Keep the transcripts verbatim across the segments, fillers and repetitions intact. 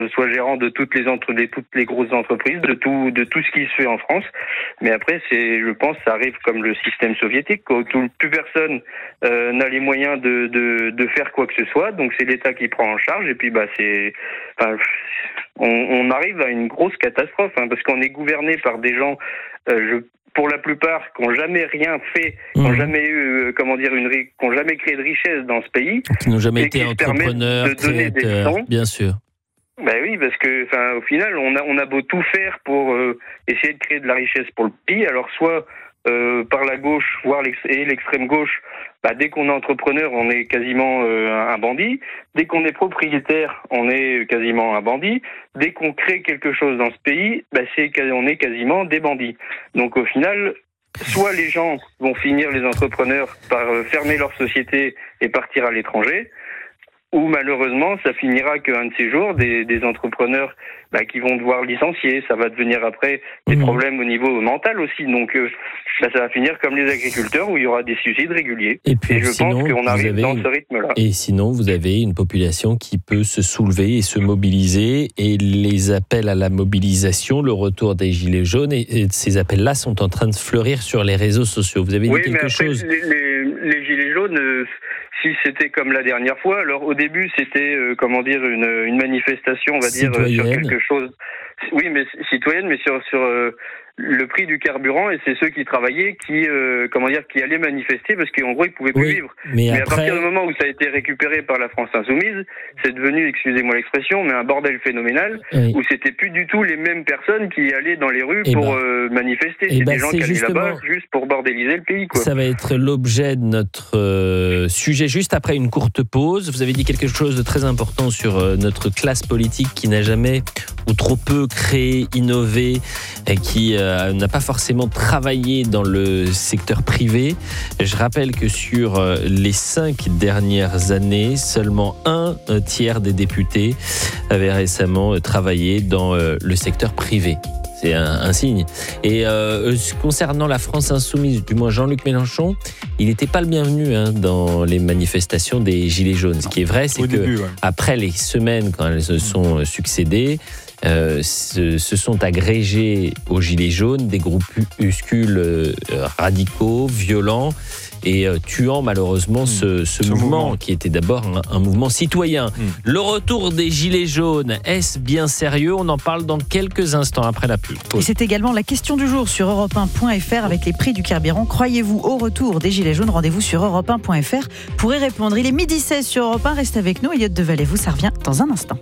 soit gérant de toutes les entre de toutes les grosses entreprises, de tout de tout ce qui se fait en France. Mais après, c'est, je pense, ça arrive comme le système soviétique, où tout, plus personne euh, n'a les moyens de, de de faire quoi que ce soit. Donc c'est l'État qui prend en charge. Et puis bah c'est, enfin, on, on arrive à une grosse catastrophe, hein, parce qu'on est gouverné par des gens, euh, je pour la plupart, qui n'ont jamais rien fait, qui n'ont mmh. jamais eu, euh, comment dire, une, qui n'ont jamais créé de richesse dans ce pays, qui n'ont jamais été entrepreneurs, de donner des leçons. Bien sûr. Ben oui, parce que, enfin, au final, on a on a beau tout faire pour euh, essayer de créer de la richesse pour le pays. Alors soit euh, par la gauche, voire l'ex- et l'extrême gauche, bah, dès qu'on est entrepreneur, on est quasiment euh, un bandit. Dès qu'on est propriétaire, on est quasiment un bandit. Dès qu'on crée quelque chose dans ce pays, bah, c'est on est quasiment des bandits. Donc au final, soit les gens vont finir, les entrepreneurs, par euh, fermer leur société et partir à l'étranger, ou malheureusement, ça finira qu'un de ces jours, des, des entrepreneurs bah, qui vont devoir licencier. Ça va devenir après des mmh. problèmes au niveau mental aussi. Donc, euh, bah, ça va finir comme les agriculteurs où il y aura des suicides réguliers. Et, puis, et je sinon, pense qu'on arrive dans une... ce rythme-là. Et sinon, vous avez une population qui peut se soulever et se mobiliser. Et les appels à la mobilisation, le retour des Gilets jaunes, et, et ces appels-là sont en train de fleurir sur les réseaux sociaux. Vous avez dit oui, quelque mais après, chose les, les, les Gilets jaunes... Euh, si c'était comme la dernière fois, alors au début c'était euh, comment dire une, une manifestation, on va citoyenne. dire euh, sur quelque chose. Oui, mais citoyenne, mais sur sur euh, le prix du carburant, et c'est ceux qui travaillaient qui euh, comment dire qui allaient manifester parce qu'en gros ils pouvaient plus oui, vivre. Mais, mais après... à partir du moment où ça a été récupéré par la France insoumise, c'est devenu, excusez-moi l'expression, mais un bordel phénoménal oui. où c'était plus du tout les mêmes personnes qui allaient dans les rues et pour ben, euh, manifester. C'est ben, des gens qui allaient justement... là-bas juste pour bordéliser le pays, quoi. Ça va être l'objet de notre euh, sujet juste après une courte pause. Vous avez dit quelque chose de très important sur euh, notre classe politique qui n'a jamais ou trop peu créé, innové, et qui euh, n'a pas forcément travaillé dans le secteur privé. Je rappelle que sur euh, les cinq dernières années, seulement un tiers des députés avaient récemment euh, travaillé dans euh, le secteur privé. C'est un, un signe. Et euh, concernant la France insoumise, du moins Jean-Luc Mélenchon, il n'était pas le bienvenu hein, dans les manifestations des Gilets jaunes. Ce qui est vrai, c'est que début, ouais. après les semaines, quand elles se sont succédées, euh, se, se sont agrégés aux Gilets jaunes des groupuscules euh, radicaux, violents, et euh, tuant malheureusement mmh. ce, ce, ce mouvement, mouvement qui était d'abord un, un mouvement citoyen. Mmh. Le retour des Gilets jaunes, est-ce bien sérieux ? On en parle dans quelques instants après la pub. Et c'est également la question du jour sur europe un point f r avec les prix du carburant. Croyez-vous au retour des Gilets jaunes ? Rendez-vous sur europe un point f r pour y répondre. Il est midi seize sur Europe un, reste avec nous. Elliot Deval et vous, ça revient dans un instant.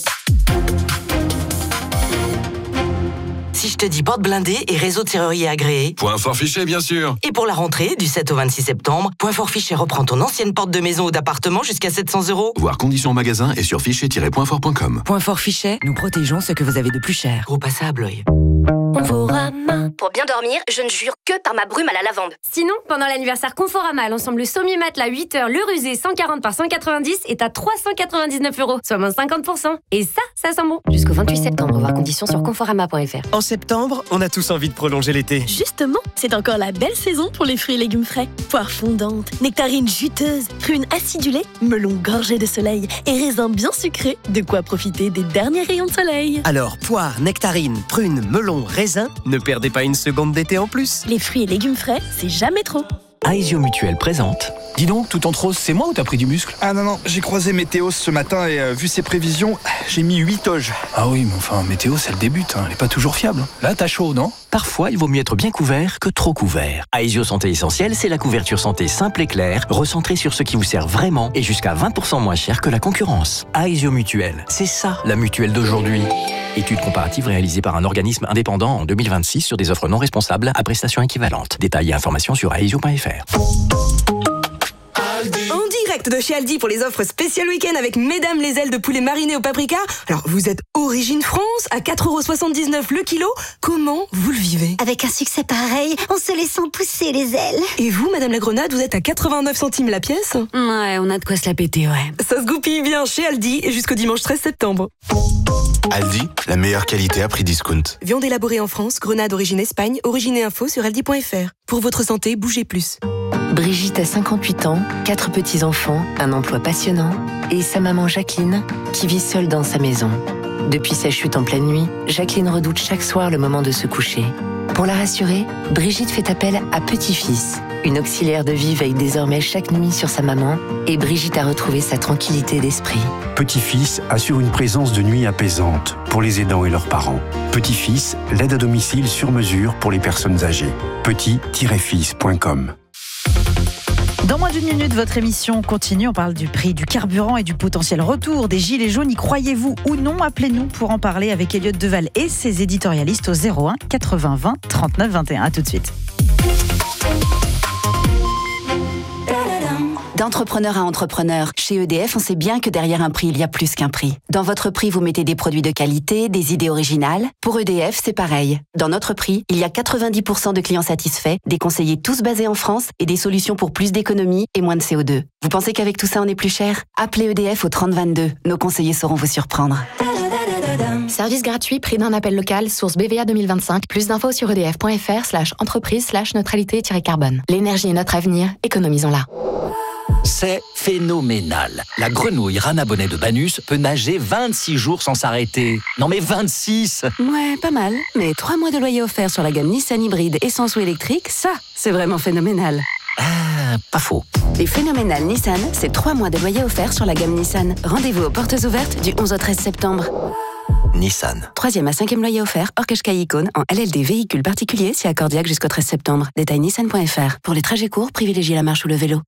Si je te dis porte blindée et réseau de serrurier agréé. Point fort fichet, bien sûr. Et pour la rentrée, du sept au vingt-six septembre, Point fort fichet reprend ton ancienne porte de maison ou d'appartement jusqu'à sept cents euros. Voir conditions en magasin et sur fichet tiret point fort point com. Point fort fichet, nous protégeons ce que vous avez de plus cher. Groupe A S A Bloy. Conforama. Pour bien dormir, je ne jure que par ma brume à la lavande. Sinon, pendant l'anniversaire Conforama, l'ensemble sommier matelas huit heures, le rusé cent quarante par cent quatre-vingt-dix est à trois cent quatre-vingt-dix-neuf euros, soit moins cinquante pour cent. Et ça, ça sent bon. Jusqu'au vingt-huit septembre, voir conditions sur conforama point f r. En septembre, on a tous envie de prolonger l'été. Justement, c'est encore la belle saison pour les fruits et légumes frais. Poires fondantes, nectarines juteuses, prunes acidulées, melons gorgés de soleil et raisins bien sucrés, de quoi profiter des derniers rayons de soleil. Alors, poires, nectarines, prunes, melons, raisins, ne perdez pas une seconde d'été en plus. Les fruits et légumes frais, c'est jamais trop. Aesio Mutuelle présente. Dis donc, tout en rose, c'est moi ou t'as pris du muscle ? Ah non, non, j'ai croisé Météo ce matin et euh, vu ses prévisions, j'ai mis huit toges. Ah oui, mais enfin, Météo, c'est le début, hein, elle est pas toujours fiable. Là, t'as chaud, non ? Parfois, il vaut mieux être bien couvert que trop couvert. Aesio Santé Essentielle, c'est la couverture santé simple et claire, recentrée sur ce qui vous sert vraiment et jusqu'à vingt pour cent moins cher que la concurrence. Aesio Mutuelle, c'est ça, la mutuelle d'aujourd'hui. Étude comparative réalisée par un organisme indépendant en deux mille vingt-six sur des offres non responsables à prestations équivalentes. Détails et informations sur aesio point f r. En direct de chez Aldi pour les offres spéciales week-end avec mesdames les ailes de poulet marinées au paprika. Alors, vous êtes Origine France à quatre euros soixante-dix-neuf le kilo. Comment vous le vivez ? Avec un succès pareil, on se laissant pousser les ailes. Et vous, madame la Grenade, vous êtes à quatre-vingt-neuf centimes la pièce ? Ouais, on a de quoi se la péter, ouais. Ça se goupille bien chez Aldi jusqu'au dimanche treize septembre. Aldi, la meilleure qualité à prix discount. Viande élaborée en France, Grenade origine Espagne, origine et info sur aldi point f r. Pour votre santé, bougez plus. Brigitte a cinquante-huit ans, quatre petits-enfants, un emploi passionnant et sa maman Jacqueline qui vit seule dans sa maison. Depuis sa chute en pleine nuit, Jacqueline redoute chaque soir le moment de se coucher. Pour la rassurer, Brigitte fait appel à Petit-Fils. Une auxiliaire de vie veille désormais chaque nuit sur sa maman et Brigitte a retrouvé sa tranquillité d'esprit. Petit-Fils assure une présence de nuit apaisante pour les aidants et leurs parents. Petit-Fils, l'aide à domicile sur mesure pour les personnes âgées. petit tiret fils point com. Dans moins d'une minute, votre émission continue. On parle du prix du carburant et du potentiel retour des gilets jaunes. Y croyez-vous ou non? Appelez-nous pour en parler avec Elliott Deval et ses éditorialistes au zéro un quatre-vingts vingt trente-neuf vingt et un. À tout de suite. D'entrepreneur à entrepreneur, chez E D F, on sait bien que derrière un prix, il y a plus qu'un prix. Dans votre prix, vous mettez des produits de qualité, des idées originales. Pour E D F, c'est pareil. Dans notre prix, il y a quatre-vingt-dix pour cent de clients satisfaits, des conseillers tous basés en France et des solutions pour plus d'économie et moins de C O deux. Vous pensez qu'avec tout ça, on est plus cher? Appelez E D F au trente vingt-deux. Nos conseillers sauront vous surprendre. Service gratuit, prix d'un appel local, source B V A deux mille vingt-cinq. Plus d'infos sur edf.fr slash entreprise slash neutralité-carbone. L'énergie est notre avenir, économisons-la. C'est phénoménal. La grenouille Rana Bonnet de Banus peut nager vingt-six jours sans s'arrêter. Non mais vingt-six! Ouais, pas mal. Mais trois mois de loyer offert sur la gamme Nissan hybride essence ou électrique, ça, c'est vraiment phénoménal. Ah, pas faux. Les phénoménales Nissan, c'est trois mois de loyer offert sur la gamme Nissan. Rendez-vous aux portes ouvertes du onze au treize septembre. Nissan. Troisième à cinquième loyer offert, hors Qashqai Icône, en L L D véhicule particulier, si accordiaque jusqu'au treize septembre. Détail nissan point f r. Pour les trajets courts, privilégiez la marche ou le vélo.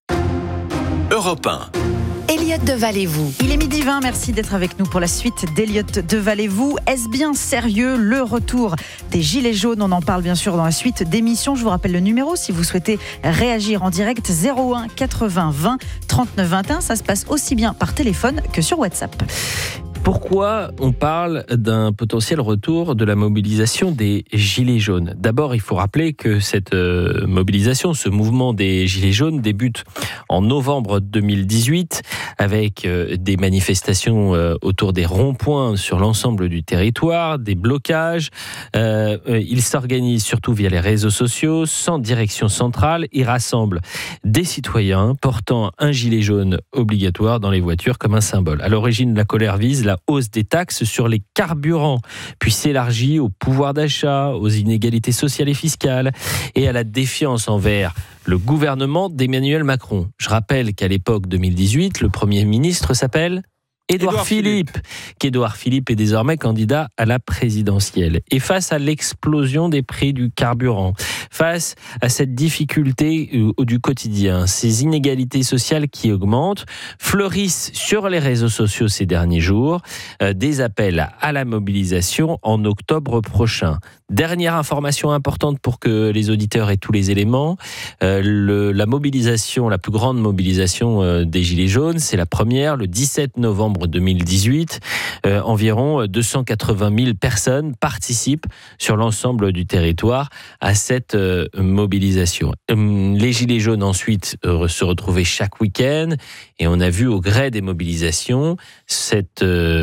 Europe un. Elliott Deval et vous. Il est midi vingt, merci d'être avec nous pour la suite d'Elliott Deval et vous. Est-ce bien sérieux le retour des Gilets jaunes? On en parle bien sûr dans la suite d'émission. Je vous rappelle le numéro si vous souhaitez réagir en direct, zéro un quatre-vingts vingt trente-neuf vingt et un. Ça se passe aussi bien par téléphone que sur WhatsApp. Pourquoi on parle d'un potentiel retour de la mobilisation des Gilets jaunes? D'abord, il faut rappeler que cette euh, mobilisation, ce mouvement des Gilets jaunes débute en novembre deux mille dix-huit avec euh, des manifestations euh, autour des ronds-points sur l'ensemble du territoire, des blocages. Euh, euh, il s'organise surtout via les réseaux sociaux, sans direction centrale. Il rassemble des citoyens portant un gilet jaune obligatoire dans les voitures comme un symbole. À l'origine, la colère vise la La hausse des taxes sur les carburants, puis s'élargit au pouvoir d'achat, aux inégalités sociales et fiscales et à la défiance envers le gouvernement d'Emmanuel Macron. Je rappelle qu'à l'époque deux mille dix-huit, le Premier ministre s'appelle Édouard, Édouard Philippe, Philippe. qu'Édouard Philippe est désormais candidat à la présidentielle. Et face à l'explosion des prix du carburant, face à cette difficulté du quotidien, ces inégalités sociales qui augmentent, fleurissent sur les réseaux sociaux ces derniers jours euh, des appels à la mobilisation en octobre prochain. Dernière information importante pour que les auditeurs aient tous les éléments, euh, le, la mobilisation, la plus grande mobilisation euh, des Gilets jaunes, c'est la première, le dix-sept novembre deux mille dix-huit. Euh, environ deux cent quatre-vingt mille personnes participent sur l'ensemble du territoire à cette euh, mobilisation. Euh, les Gilets jaunes ensuite euh, se retrouvaient chaque week-end et on a vu au gré des mobilisations cette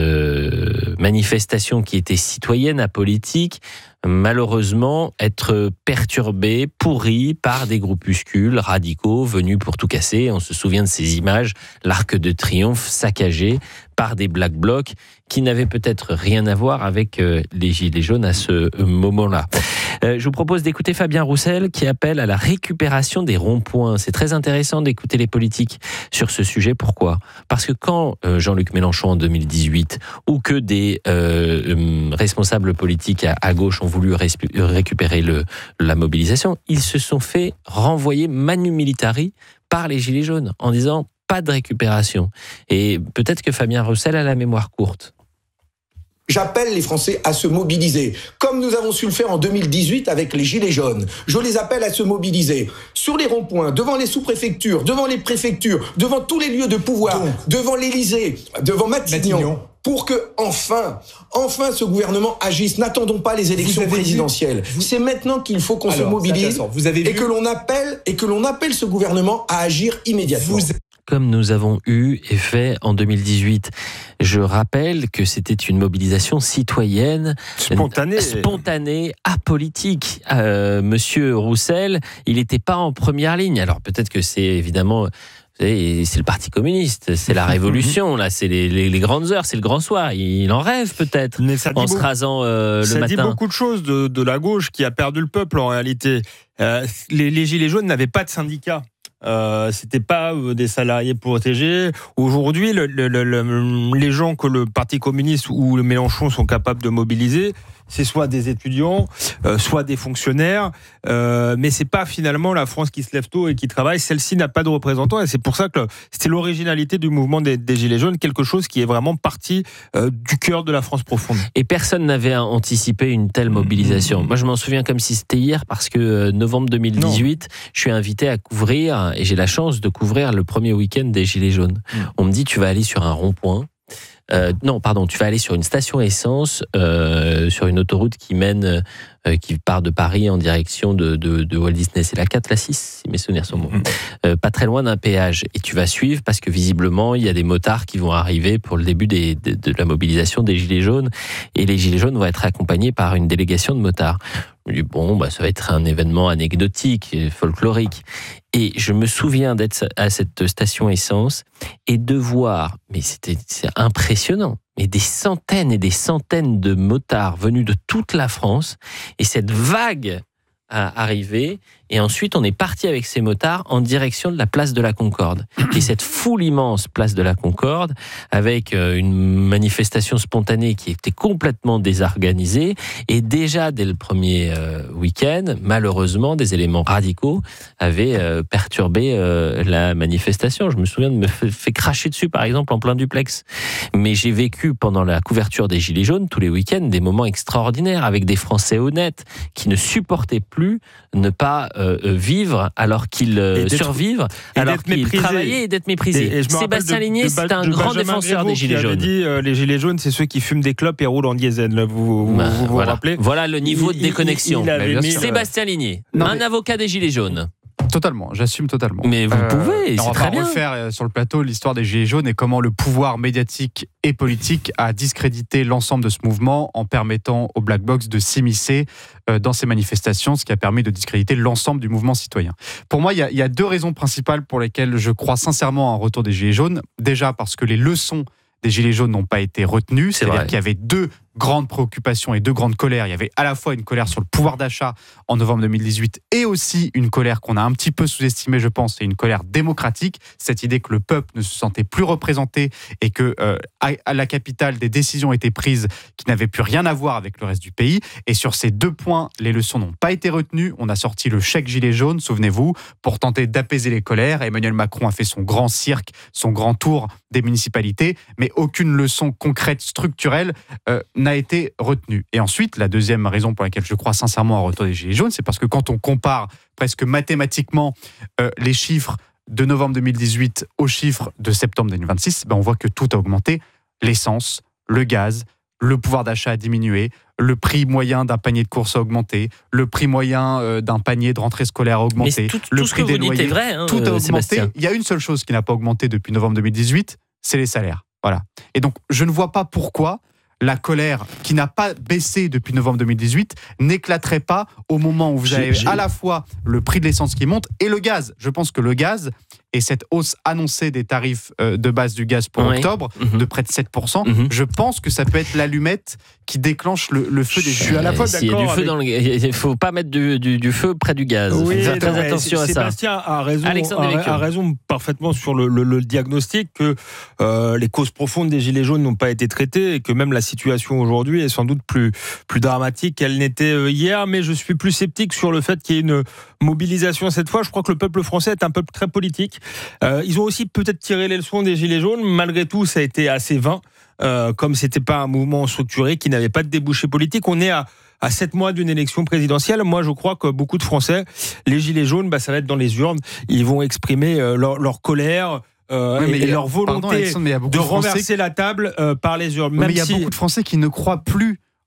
euh, manifestation qui était citoyenne, apolitique, malheureusement être perturbé, pourri par des groupuscules radicaux venus pour tout casser. On se souvient de ces images, l'Arc de Triomphe saccagé par des Black Blocs qui n'avaient peut-être rien à voir avec les Gilets jaunes à ce moment-là. Euh, je vous propose d'écouter Fabien Roussel qui appelle à la récupération des ronds-points. C'est très intéressant d'écouter les politiques sur ce sujet. Pourquoi ? Parce que quand euh, Jean-Luc Mélenchon en deux mille dix-huit ou que des euh, responsables politiques à, à gauche ont voulu ré- récupérer le, la mobilisation, ils se sont fait renvoyer manu militari par les Gilets jaunes en disant pas de récupération. Et peut-être que Fabien Roussel a la mémoire courte. J'appelle les Français à se mobiliser, comme nous avons su le faire en deux mille dix-huit avec les Gilets jaunes. Je les appelle à se mobiliser sur les ronds-points, devant les sous-préfectures, devant les préfectures, devant tous les lieux de pouvoir, Donc, devant l'Élysée, devant Matignon, Matignon, pour que, enfin, enfin ce gouvernement agisse. N'attendons pas les élections présidentielles. Vu, vous... C'est maintenant qu'il faut qu'on Alors, se mobilise vous avez et, vu... que l'on appelle, et que l'on appelle ce gouvernement à agir immédiatement. Vous... Comme nous avons eu et fait en deux mille dix-huit. Je rappelle que c'était une mobilisation citoyenne, spontanée, spontanée apolitique. Euh, Monsieur Roussel, il n'était pas en première ligne. Alors peut-être que c'est évidemment Et c'est le Parti communiste, c'est la révolution, là, c'est les, les, les grandes heures, c'est le grand soir. Il en rêve peut-être, en se rasant euh, le ça matin. Ça dit beaucoup de choses de, de la gauche qui a perdu le peuple en réalité. Euh, les, les Gilets jaunes n'avaient pas de syndicats. Euh, c'était pas euh, des salariés protégés. Aujourd'hui, le, le, le, les gens que le Parti communiste ou le Mélenchon sont capables de mobiliser, c'est soit des étudiants, euh, soit des fonctionnaires, euh, mais c'est pas finalement la France qui se lève tôt et qui travaille. Celle-ci n'a pas de représentants et c'est pour ça que c'était l'originalité du mouvement des, des Gilets jaunes, quelque chose qui est vraiment parti euh, du cœur de la France profonde. Et personne n'avait anticipé une telle mobilisation. Mmh. Moi, je m'en souviens comme si c'était hier parce que euh, novembre deux mille dix-huit, non. je suis invité à couvrir et j'ai la chance de couvrir le premier week-end des Gilets jaunes. Mmh. On me dit, tu vas aller sur un rond-point. Euh, non, pardon, tu vas aller sur une station essence, euh, sur une autoroute qui mène, euh, qui part de Paris en direction de, de, de Walt Disney. C'est la quatre, la six, si mes souvenirs sont bons. Mmh. Euh, pas très loin d'un péage. Et tu vas suivre parce que visiblement, il y a des motards qui vont arriver pour le début des, de, de la mobilisation des Gilets jaunes. Et les Gilets jaunes vont être accompagnés par une délégation de motards. Je me dis, bon, bah, ça va être un événement anecdotique, folklorique. Et je me souviens d'être à cette station essence et de voir, mais c'était c'est impressionnant, mais des centaines et des centaines de motards venus de toute la France et cette vague à arriver. Et ensuite, on est parti avec ces motards en direction de la place de la Concorde. Et cette foule immense place de la Concorde, avec une manifestation spontanée qui était complètement désorganisée, et déjà dès le premier euh, week-end, malheureusement, des éléments radicaux avaient euh, perturbé euh, la manifestation. Je me souviens de me faire fait cracher dessus, par exemple, en plein duplex. Mais j'ai vécu pendant la couverture des Gilets jaunes, tous les week-ends, des moments extraordinaires, avec des Français honnêtes qui ne supportaient plus ne pas Euh, vivre alors qu'ils euh, survivent, alors qu'ils travaillaient et d'être méprisés. Et, et Sébastien de, Ligné, de, c'est un de grand Benjamin défenseur Grévaux des Gilets jaunes. Dit, euh, les Gilets jaunes, c'est ceux qui fument des clopes et roulent en diesel. Vous vous, bah, vous, vous voilà. rappelez Voilà le niveau il, de déconnexion. Il, il mis, Sébastien Ligné, non, un mais... avocat des Gilets jaunes. Totalement, j'assume totalement. Mais vous euh, pouvez, c'est très bien. On va pas refaire sur le plateau l'histoire des Gilets jaunes et comment le pouvoir médiatique et politique a discrédité l'ensemble de ce mouvement en permettant aux Black Blocs de s'immiscer dans ces manifestations, ce qui a permis de discréditer l'ensemble du mouvement citoyen. Pour moi, il y a, il y a deux raisons principales pour lesquelles je crois sincèrement à un retour des Gilets jaunes. Déjà parce que les leçons des Gilets jaunes n'ont pas été retenues, c'est c'est-à-dire qu'il y avait deux grandes préoccupations et deux grandes colères. Il y avait à la fois une colère sur le pouvoir d'achat en novembre deux mille dix-huit et aussi une colère qu'on a un petit peu sous-estimée, je pense, c'est une colère démocratique, cette idée que le peuple ne se sentait plus représenté et que euh, à, à la capitale, des décisions étaient prises qui n'avaient plus rien à voir avec le reste du pays. Et sur ces deux points, les leçons n'ont pas été retenues. On a sorti le chèque gilet jaune, souvenez-vous, pour tenter d'apaiser les colères. Emmanuel Macron a fait son grand cirque, son grand tour des municipalités, mais aucune leçon concrète, structurelle euh, n'a été retenue. Et ensuite, la deuxième raison pour laquelle je crois sincèrement au retour des Gilets jaunes, c'est parce que quand on compare presque mathématiquement euh, les chiffres de novembre deux mille dix-huit aux chiffres de septembre deux mille vingt-six, ben on voit que tout a augmenté. L'essence, le gaz, le pouvoir d'achat a diminué, le prix moyen d'un panier de courses a augmenté, le prix moyen euh, d'un panier de rentrée scolaire a augmenté, tout, le tout prix des loyers, vrai, hein, tout a augmenté. Sébastien. Il y a une seule chose qui n'a pas augmenté depuis novembre deux mille dix-huit, c'est les salaires. Voilà. Et donc, je ne vois pas pourquoi la colère, qui n'a pas baissé depuis novembre deux mille dix-huit, n'éclaterait pas au moment où vous avez j'ai... à la fois le prix de l'essence qui monte et le gaz. Je pense que le gaz et cette hausse annoncée des tarifs de base du gaz pour oui. octobre, mmh. de près de sept pour cent, mmh. je pense que ça peut être l'allumette qui déclenche le, le feu des Je suis à la fois S'il d'accord. Y a du feu dans le... Il ne faut pas mettre du, du, du feu près du gaz. Oui, Faites très non, attention à Sébastien ça. a raison, a, a raison parfaitement sur le, le, le diagnostic que euh, les causes profondes des Gilets jaunes n'ont pas été traitées et que même la situation aujourd'hui est sans doute plus, plus dramatique qu'elle n'était hier. Mais je suis plus sceptique sur le fait qu'il y ait une mobilisation cette fois. Je crois que le peuple français est un peuple très politique. Euh, ils ont aussi peut-être tiré les leçons des Gilets jaunes. Malgré tout, ça a été assez vain. Euh, comme c'était pas un mouvement structuré, qui n'avait pas de débouché politique. On est à, à sept mois d'une élection présidentielle. Moi, je crois que beaucoup de Français, les Gilets jaunes, bah, ça va être dans les urnes. Ils vont exprimer euh, leur, leur colère. Euh, oui, et, et leur volonté pardon, de, de renverser Français... la table euh, par les urnes. Même mais il y a si... beaucoup de Français qui ne croient plus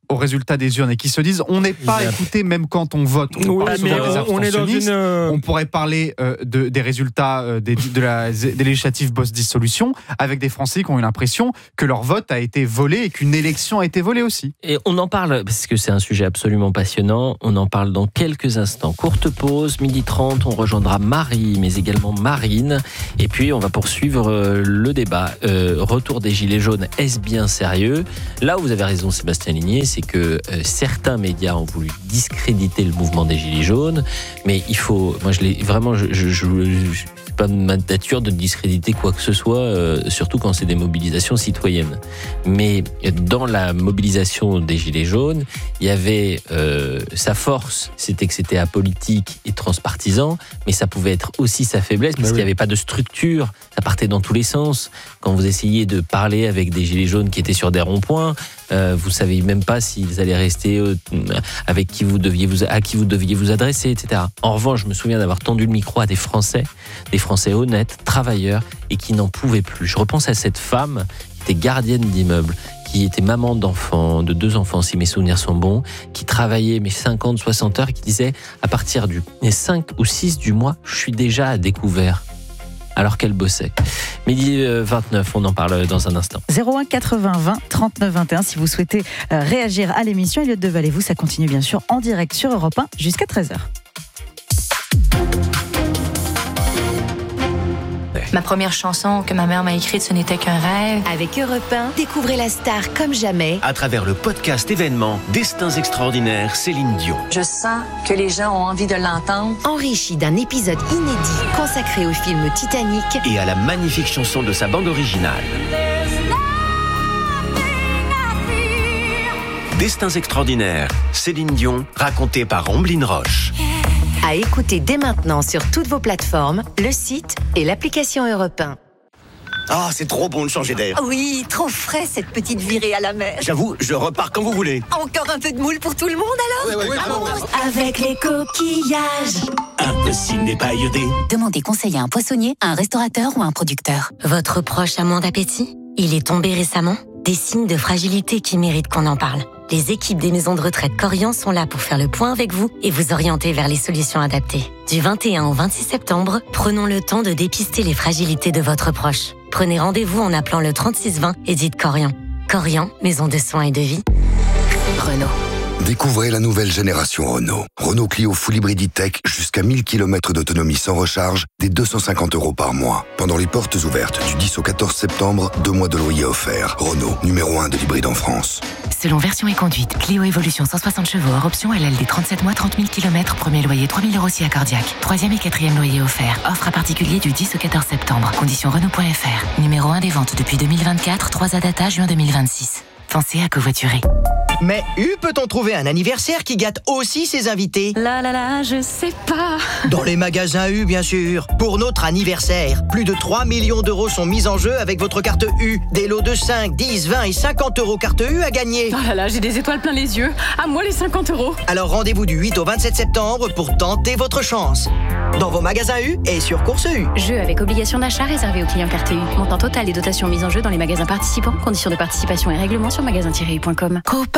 aux résultats des urnes et qui se disent on n'est pas écouté même quand on vote. On, oui, mais on, on est dans une. On pourrait parler euh, de, des résultats euh, des, de la, des législatives post-dissolution avec des Français qui ont eu l'impression que leur vote a été volé et qu'une élection a été volée aussi. Et on en parle parce que c'est un sujet absolument passionnant. On en parle dans quelques instants. Courte pause, midi trente, on rejoindra Marie, mais également Marine. Et puis on va poursuivre le débat. Euh, retour des Gilets jaunes, est-ce bien sérieux ? Là où vous avez raison, Sébastien Ligné, c'est que euh, certains médias ont voulu discréditer le mouvement des Gilets jaunes, mais il faut, moi je l'ai vraiment, je, je, je, je c'est pas de ma nature de discréditer quoi que ce soit, euh, surtout quand c'est des mobilisations citoyennes. Mais dans la mobilisation des Gilets jaunes, il y avait euh, sa force, c'était que c'était apolitique et transpartisan, mais ça pouvait être aussi sa faiblesse, parce bah oui. qu'il n'y avait pas de structure, ça partait dans tous les sens. Quand vous essayez de parler avec des Gilets jaunes qui étaient sur des ronds-points, euh, vous ne saviez même pas s'ils allaient rester, euh, avec qui vous deviez vous, à qui vous deviez vous adresser, et cetera. En revanche, je me souviens d'avoir tendu le micro à des Français, des Français honnêtes, travailleurs, et qui n'en pouvaient plus. Je repense à cette femme qui était gardienne d'immeuble, qui était maman d'enfants, de deux enfants, si mes souvenirs sont bons, qui travaillait mes cinquante, soixante heures, et qui disait, à partir du cinq ou six du mois, je suis déjà à découvert. Alors qu'elle bossait. Midi vingt-neuf, on en parle dans un instant. zéro un quatre-vingts vingt trente-neuf vingt et un si vous souhaitez réagir à l'émission. Elliot Deval et vous, ça continue bien sûr en direct sur Europe un jusqu'à treize heures. Ma première chanson que ma mère m'a écrite, ce n'était qu'un rêve. Avec Europe un, découvrez la star comme jamais. À travers le podcast événement Destins extraordinaires, Céline Dion. Je sens que les gens ont envie de l'entendre. Enrichi d'un épisode inédit consacré au film Titanic. Et à la magnifique chanson de sa bande originale. Destins extraordinaires, Céline Dion, racontée par Omblin Roche. À écouter dès maintenant sur toutes vos plateformes, le site et l'application Europe un. Ah, c'est trop bon de changer d'air. Oui, trop frais cette petite virée à la mer. J'avoue, je repars quand vous voulez. Encore un peu de moule pour tout le monde alors ? Oui, oui, oui, oui. Avec les coquillages. Impossible n'est pas iodé. Demandez conseil à un poissonnier, à un restaurateur ou à un producteur. Votre proche a moins d'appétit ? Il est tombé récemment ? Des signes de fragilité qui méritent qu'on en parle. Les équipes des maisons de retraite Corian sont là pour faire le point avec vous et vous orienter vers les solutions adaptées. Du vingt et un au vingt-six septembre, prenons le temps de dépister les fragilités de votre proche. Prenez rendez-vous en appelant le trente-six vingt et dites Corian. Corian, maison de soins et de vie. Renault. Découvrez la nouvelle génération Renault. Renault Clio Full Hybrid Tech jusqu'à mille kilomètres d'autonomie sans recharge, dès deux cent cinquante euros par mois. Pendant les portes ouvertes du dix au quatorze septembre, deux mois de loyer offerts. Renault, numéro un de l'hybride en France. Selon version et conduite, Clio Evolution cent soixante chevaux hors option L L D trente-sept mois, trente mille kilomètres, premier loyer trois mille euros si accordiaque. Troisième et quatrième loyer offert. Offre à particulier du dix au quatorze septembre. Conditions Renault point F R. Numéro un des ventes depuis deux mille vingt-quatre, trois A data juin deux mille vingt-six. Pensez à covoiturer. Mais U peut-on trouver un anniversaire qui gâte aussi ses invités ? Là là là, je sais pas. Dans les magasins U, bien sûr. Pour notre anniversaire, plus de trois millions d'euros sont mis en jeu avec votre carte U. Des lots de cinq, dix, vingt et cinquante euros carte U à gagner. Oh là là, j'ai des étoiles plein les yeux. À moi les cinquante euros. Alors rendez-vous du huit au vingt-sept septembre pour tenter votre chance. Dans vos magasins U et sur Course U. Jeu avec obligation d'achat réservé aux clients carte U. Montant total et dotations mises en jeu dans les magasins participants. Conditions de participation et règlements sur magasin tiret u point com.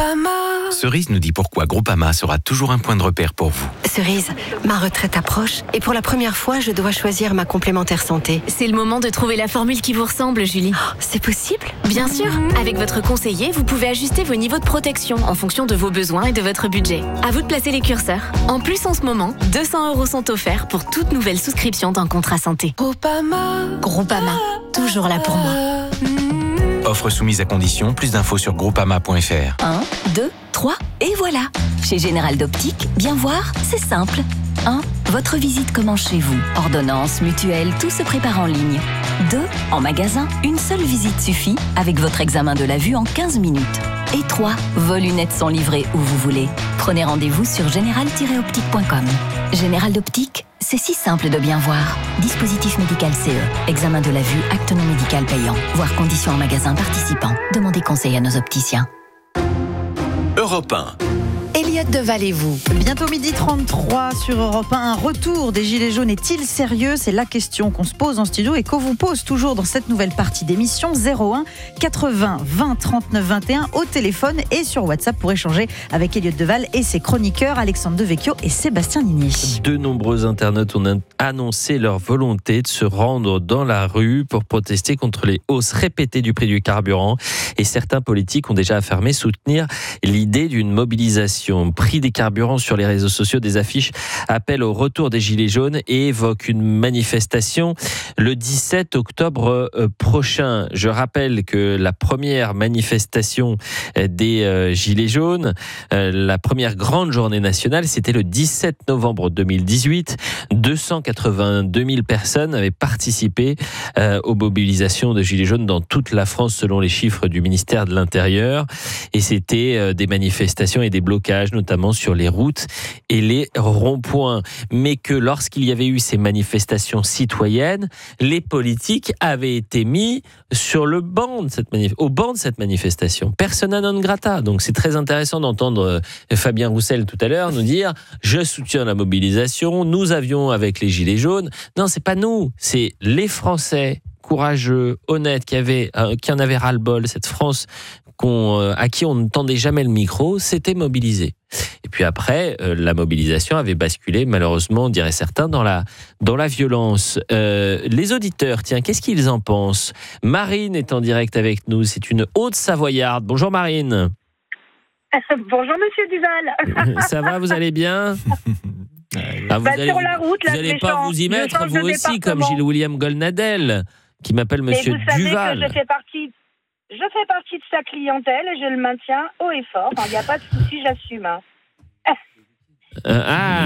Cerise nous dit pourquoi Groupama sera toujours un point de repère pour vous. Cerise, ma retraite approche et pour la première fois, je dois choisir ma complémentaire santé. C'est le moment de trouver la formule qui vous ressemble, Julie. Oh, c'est possible ? Bien sûr. Avec votre conseiller, vous pouvez ajuster vos niveaux de protection en fonction de vos besoins et de votre budget. À vous de placer les curseurs. En plus, en ce moment, deux cents euros sont offerts pour toute nouvelle souscription d'un contrat santé. Groupama. Groupama, toujours là pour moi. Offre soumise à condition, plus d'infos sur groupama point F R. un, deux, trois, et voilà. Chez Général d'Optique, bien voir, c'est simple. un. Votre visite commence chez vous. Ordonnance, mutuelle, tout se prépare en ligne. deux. En magasin, une seule visite suffit avec votre examen de la vue en quinze minutes. Et trois. Vos lunettes sont livrées où vous voulez. Prenez rendez-vous sur général tiret optique point com. Général d'Optique, c'est si simple de bien voir. Dispositif médical C E. Examen de la vue, acte non médical payant. Voir conditions en magasin participant. Demandez conseil à nos opticiens. Europe un. Elliott Deval et vous. Bientôt midi trente-trois sur Europe un. Un retour des Gilets jaunes est-il sérieux ? C'est la question qu'on se pose en studio et qu'on vous pose toujours dans cette nouvelle partie d'émission. zéro un quatre-vingts vingt trente-neuf vingt et un au téléphone et sur WhatsApp pour échanger avec Elliott Deval et ses chroniqueurs Alexandre Devecchio et Sébastien Ligné. De nombreux internautes ont annoncé leur volonté de se rendre dans la rue pour protester contre les hausses répétées du prix du carburant. Et certains politiques ont déjà affirmé soutenir l'idée d'une mobilisation. Prix des carburants sur les réseaux sociaux, des affiches appellent au retour des Gilets jaunes et évoquent une manifestation le dix-sept octobre prochain. Je rappelle que la première manifestation des Gilets jaunes, la première grande journée nationale, c'était le dix-sept novembre deux mille dix-huit. deux cent quatre-vingt-deux mille personnes avaient participé aux mobilisations de Gilets jaunes dans toute la France selon les chiffres du ministère de l'Intérieur. Et c'était des manifestations et des blocages notamment sur les routes et les ronds-points. Mais que lorsqu'il y avait eu ces manifestations citoyennes, les politiques avaient été mis sur le banc de cette manif- au banc de cette manifestation. Persona non grata. Donc c'est très intéressant d'entendre Fabien Roussel tout à l'heure nous dire « Je soutiens la mobilisation, nous avions avec les Gilets jaunes ». Non, c'est pas nous, c'est les Français courageux, honnêtes, qui, avaient, euh, qui en avaient ras-le-bol, cette France qu'on, euh, à qui on ne tendait jamais le micro, s'était mobilisé. Et puis après, euh, la mobilisation avait basculé, malheureusement, diraient certains, dans la, dans la violence. Euh, les auditeurs, tiens, qu'est-ce qu'ils en pensent ? Marine est en direct avec nous, c'est une Haute-Savoyarde. Bonjour Marine. Bonjour Monsieur Duval. Ça va, vous allez bien ? Ah, vous bah, allez, sur la route, vous là, n'allez pas vous y mettre, vous aussi, comme Gilles-William Golnadel, qui m'appelle Monsieur Mais vous Duval. savez que je fais partie... Je fais partie de sa clientèle et je le maintiens haut et fort. Il n'y a pas de souci, j'assume. Euh,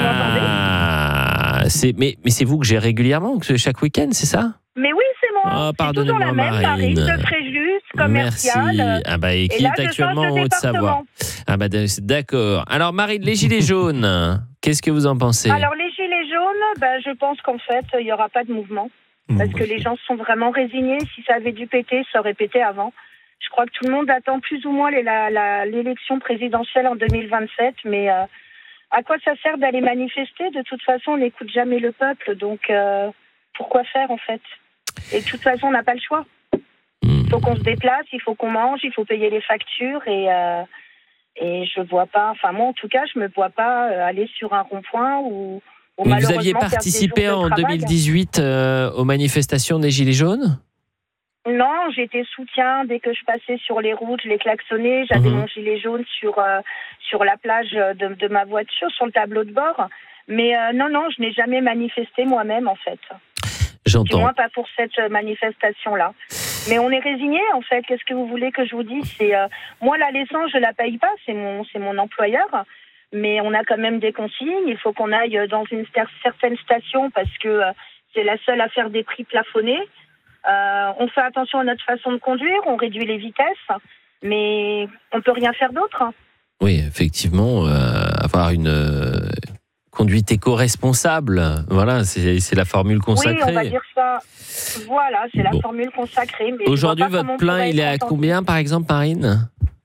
ah, c'est, mais, mais c'est vous que j'ai régulièrement, que chaque week-end, c'est ça ? Mais oui, c'est moi. Oh, c'est toujours la même, Marine. Marine de Fréjus, commerciale. Merci. Ah bah, et qui et là, est actuellement en Haute-Savoie. Ah bah, d'accord. Alors, Marine, les Gilets jaunes, qu'est-ce que vous en pensez ? Alors, les Gilets jaunes, bah, je pense qu'en fait, il n'y aura pas de mouvement. Parce que les gens sont vraiment résignés. Si ça avait dû péter, ça aurait pété avant. Je crois que tout le monde attend plus ou moins les, la, la, l'élection présidentielle en deux mille vingt-sept, mais euh, à quoi ça sert d'aller manifester ? De toute façon, on n'écoute jamais le peuple, donc euh, pourquoi faire en fait ? Et de toute façon, on n'a pas le choix. Il faut qu'on se déplace, il faut qu'on mange, il faut payer les factures, et, euh, et je vois pas, enfin moi en tout cas, je me vois pas aller sur un rond-point ou... ou Mais vous aviez participé en deux mille dix-huit euh, aux manifestations des Gilets jaunes ? Non, j'étais soutien. Dès que je passais sur les routes, je les klaxonnais. J'avais mmh. mon gilet jaune sur, euh, sur la plage de, de ma voiture, sur le tableau de bord. Mais euh, non, non, je n'ai jamais manifesté moi-même, en fait. J'entends. Du moins, pas pour cette manifestation-là. Mais on est résigné, en fait. Qu'est-ce que vous voulez que je vous dise ? C'est, euh, moi, la l'essence, je la paye pas. C'est mon, c'est mon employeur. Mais on a quand même des consignes. Il faut qu'on aille dans une certaine station parce que euh, c'est la seule à faire des prix plafonnés. Euh, on fait attention à notre façon de conduire, on réduit les vitesses, mais on ne peut rien faire d'autre. Oui, effectivement, euh, avoir une euh, conduite éco-responsable, voilà, c'est, c'est la formule consacrée. Oui, on va dire ça. Voilà, c'est la bon. formule consacrée. Mais aujourd'hui, votre plein, il est à combien, par exemple, Marine ?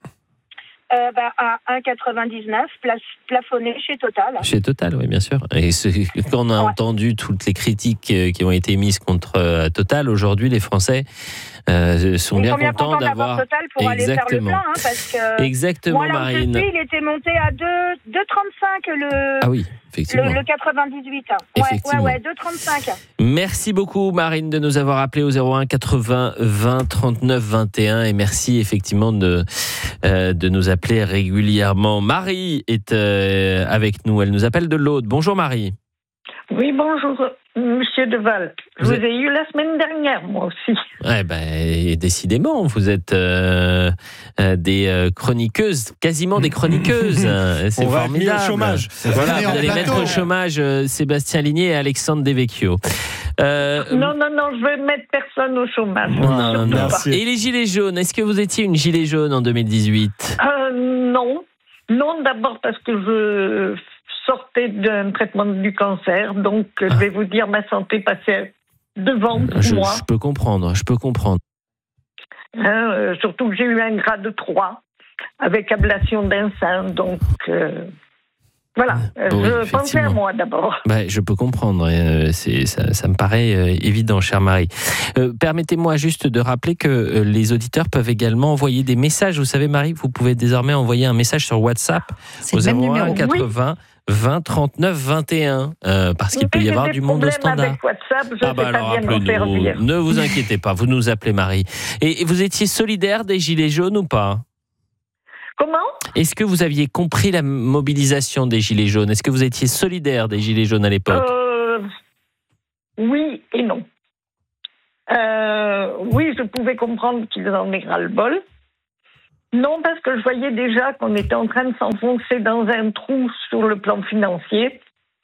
Euh, bah, à un virgule quatre-vingt-dix-neuf, plafonné chez Total. Chez Total, oui, bien sûr. Et ce, quand on a ouais. entendu toutes les critiques qui ont été émises contre euh, Total, aujourd'hui, les Français euh, sont bien, bien contents d'avoir... Total pour Exactement. aller faire le plein, hein, parce que Exactement, moi, là Marine. Suis, il était monté à deux virgule trente-cinq le, ah oui, effectivement. le, le quatre-vingt-dix-huit. Ouais, ouais, ouais, deux virgule trente-cinq. Merci beaucoup, Marine, de nous avoir appelé au zéro un quatre-vingts vingt trente-neuf vingt et un et merci effectivement de, euh, de nous appeler régulièrement. Marie est euh, avec nous, elle nous appelle de l'Aude. Bonjour Marie. Oui, bonjour Monsieur Deval. Je vous, vous ai eu la semaine dernière, moi aussi. Ouais, ben, décidément, vous êtes euh, euh, des euh, chroniqueuses, quasiment des chroniqueuses. C'est On formidable. Va au chômage. Voilà, vous allez mettre au chômage euh, Sébastien Ligné et Alexandre Devecchio. Euh, non, non, non, je vais mettre personne au chômage. Non, non. Et les gilets jaunes, est-ce que vous étiez une gilet jaune en deux mille dix-huit ? euh, Non. Non, d'abord parce que je sortais d'un traitement du cancer, donc ah. je vais vous dire, ma santé passait devant pour je, moi. Je peux comprendre, je peux comprendre. Hein, euh, surtout que j'ai eu un grade trois. avec ablation d'un sein. Donc, euh, voilà, Bon, je pensais à moi d'abord. Bah, je peux comprendre, euh, c'est, ça, ça me paraît euh, évident, chère Marie. Euh, permettez-moi juste de rappeler que euh, les auditeurs peuvent également envoyer des messages. Vous savez, Marie, vous pouvez désormais envoyer un message sur WhatsApp C'est au le même zéro un numéro. quatre-vingts vingt trente-neuf vingt et un, euh, parce qu'il peut y J'ai avoir des du monde au problèmes standard. avec WhatsApp, je ne Ah bah sais pas alors bien m'en appelez-nous, servir. ne vous inquiétez pas, vous nous appelez Marie. Et, et vous étiez solidaire des Gilets jaunes ou pas ? Comment ? Est-ce que vous aviez compris la mobilisation des Gilets jaunes ? Est-ce que vous étiez solidaire des Gilets jaunes à l'époque ? euh, Oui et non. Euh, oui, je pouvais comprendre qu'ils en aient ras-le-bol. Non, parce que je voyais déjà qu'on était en train de s'enfoncer dans un trou sur le plan financier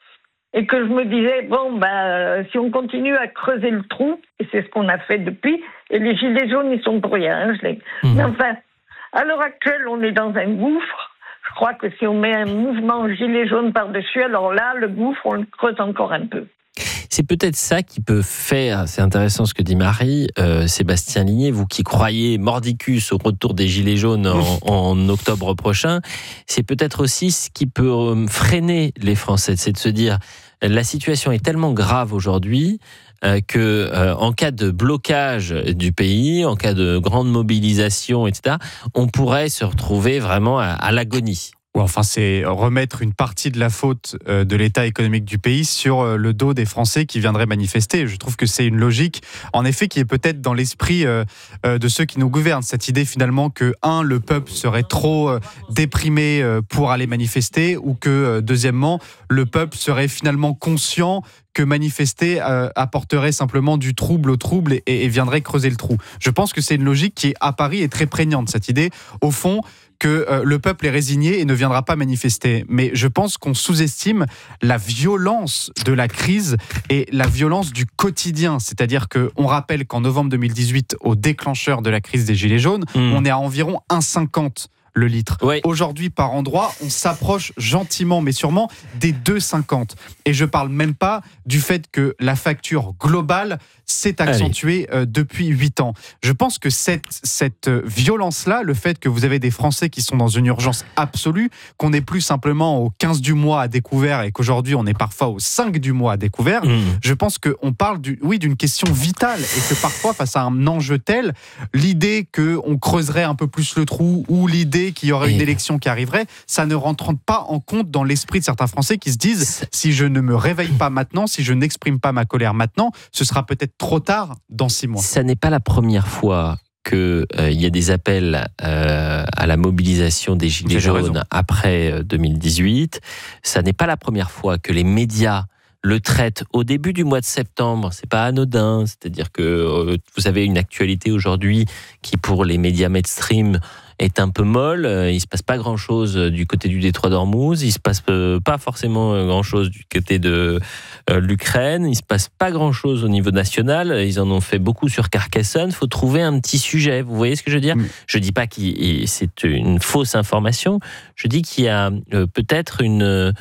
et que je me disais, bon, ben, si on continue à creuser le trou, et c'est ce qu'on a fait depuis, et les Gilets jaunes, ils sont pour rien. Hein, je les... mmh. Mais enfin, à l'heure actuelle, on est dans un gouffre. Je crois que si on met un mouvement Gilets jaunes par-dessus, alors là, le gouffre, on le creuse encore un peu. C'est peut-être ça qui peut faire, c'est intéressant ce que dit Marie, euh, Sébastien Ligné, vous qui croyez mordicus au retour des Gilets jaunes en, en octobre prochain, c'est peut-être aussi ce qui peut freiner les Français, c'est de se dire, la situation est tellement grave aujourd'hui euh, que euh, en cas de blocage du pays, en cas de grande mobilisation, et cetera, on pourrait se retrouver vraiment à, à l'agonie. Ou enfin, c'est remettre une partie de la faute de l'état économique du pays sur le dos des Français qui viendraient manifester. Je trouve que c'est une logique, en effet, qui est peut-être dans l'esprit de ceux qui nous gouvernent. Cette idée, finalement, que, un, le peuple serait trop déprimé pour aller manifester, ou que, deuxièmement, le peuple serait finalement conscient que manifester euh, apporterait simplement du trouble au trouble et, et viendrait creuser le trou. Je pense que c'est une logique qui, à Paris, est très prégnante, cette idée, au fond, que euh, le peuple est résigné et ne viendra pas manifester. Mais je pense qu'on sous-estime la violence de la crise et la violence du quotidien. C'est-à-dire qu'on rappelle qu'en novembre deux mille dix-huit, au déclencheur de la crise des Gilets jaunes, mmh. on est à environ un virgule cinquante le litre. Oui. Aujourd'hui, par endroit, on s'approche gentiment, mais sûrement, des deux virgule cinquante. Et je ne parle même pas du fait que la facture globale s'est accentuée euh, depuis huit ans. Je pense que cette, cette violence-là, le fait que vous avez des Français qui sont dans une urgence absolue, qu'on n'est plus simplement au quinze du mois à découvert et qu'aujourd'hui, on est parfois au cinq du mois à découvert, mmh. je pense qu'on parle du, oui, d'une question vitale et que parfois, face à un enjeu tel, l'idée qu'on creuserait un peu plus le trou ou l'idée qu'il y aurait une élection qui arriverait, ça ne rentre pas en compte dans l'esprit de certains Français qui se disent « si je ne me réveille pas maintenant, si je n'exprime pas ma colère maintenant, ce sera peut-être trop tard dans six mois ». Ça n'est pas la première fois qu'il euh, y a des appels euh, à la mobilisation des Gilets jaunes raison. après deux mille dix-huit. Ça n'est pas la première fois que les médias le traitent au début du mois de septembre. C'est pas anodin, c'est-à-dire que euh, vous avez une actualité aujourd'hui qui, pour les médias mainstream, est un peu molle. Il ne se passe pas grand-chose du côté du détroit d'Ormuz. Il ne se passe pas forcément grand-chose du côté de euh, l'Ukraine. Il ne se passe pas grand-chose au niveau national. Ils en ont fait beaucoup sur Carcassonne. Il faut trouver un petit sujet. Vous voyez ce que je veux dire ? mmh. Je ne dis pas que c'est une fausse information. Je dis qu'il y a euh, peut-être une...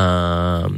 un...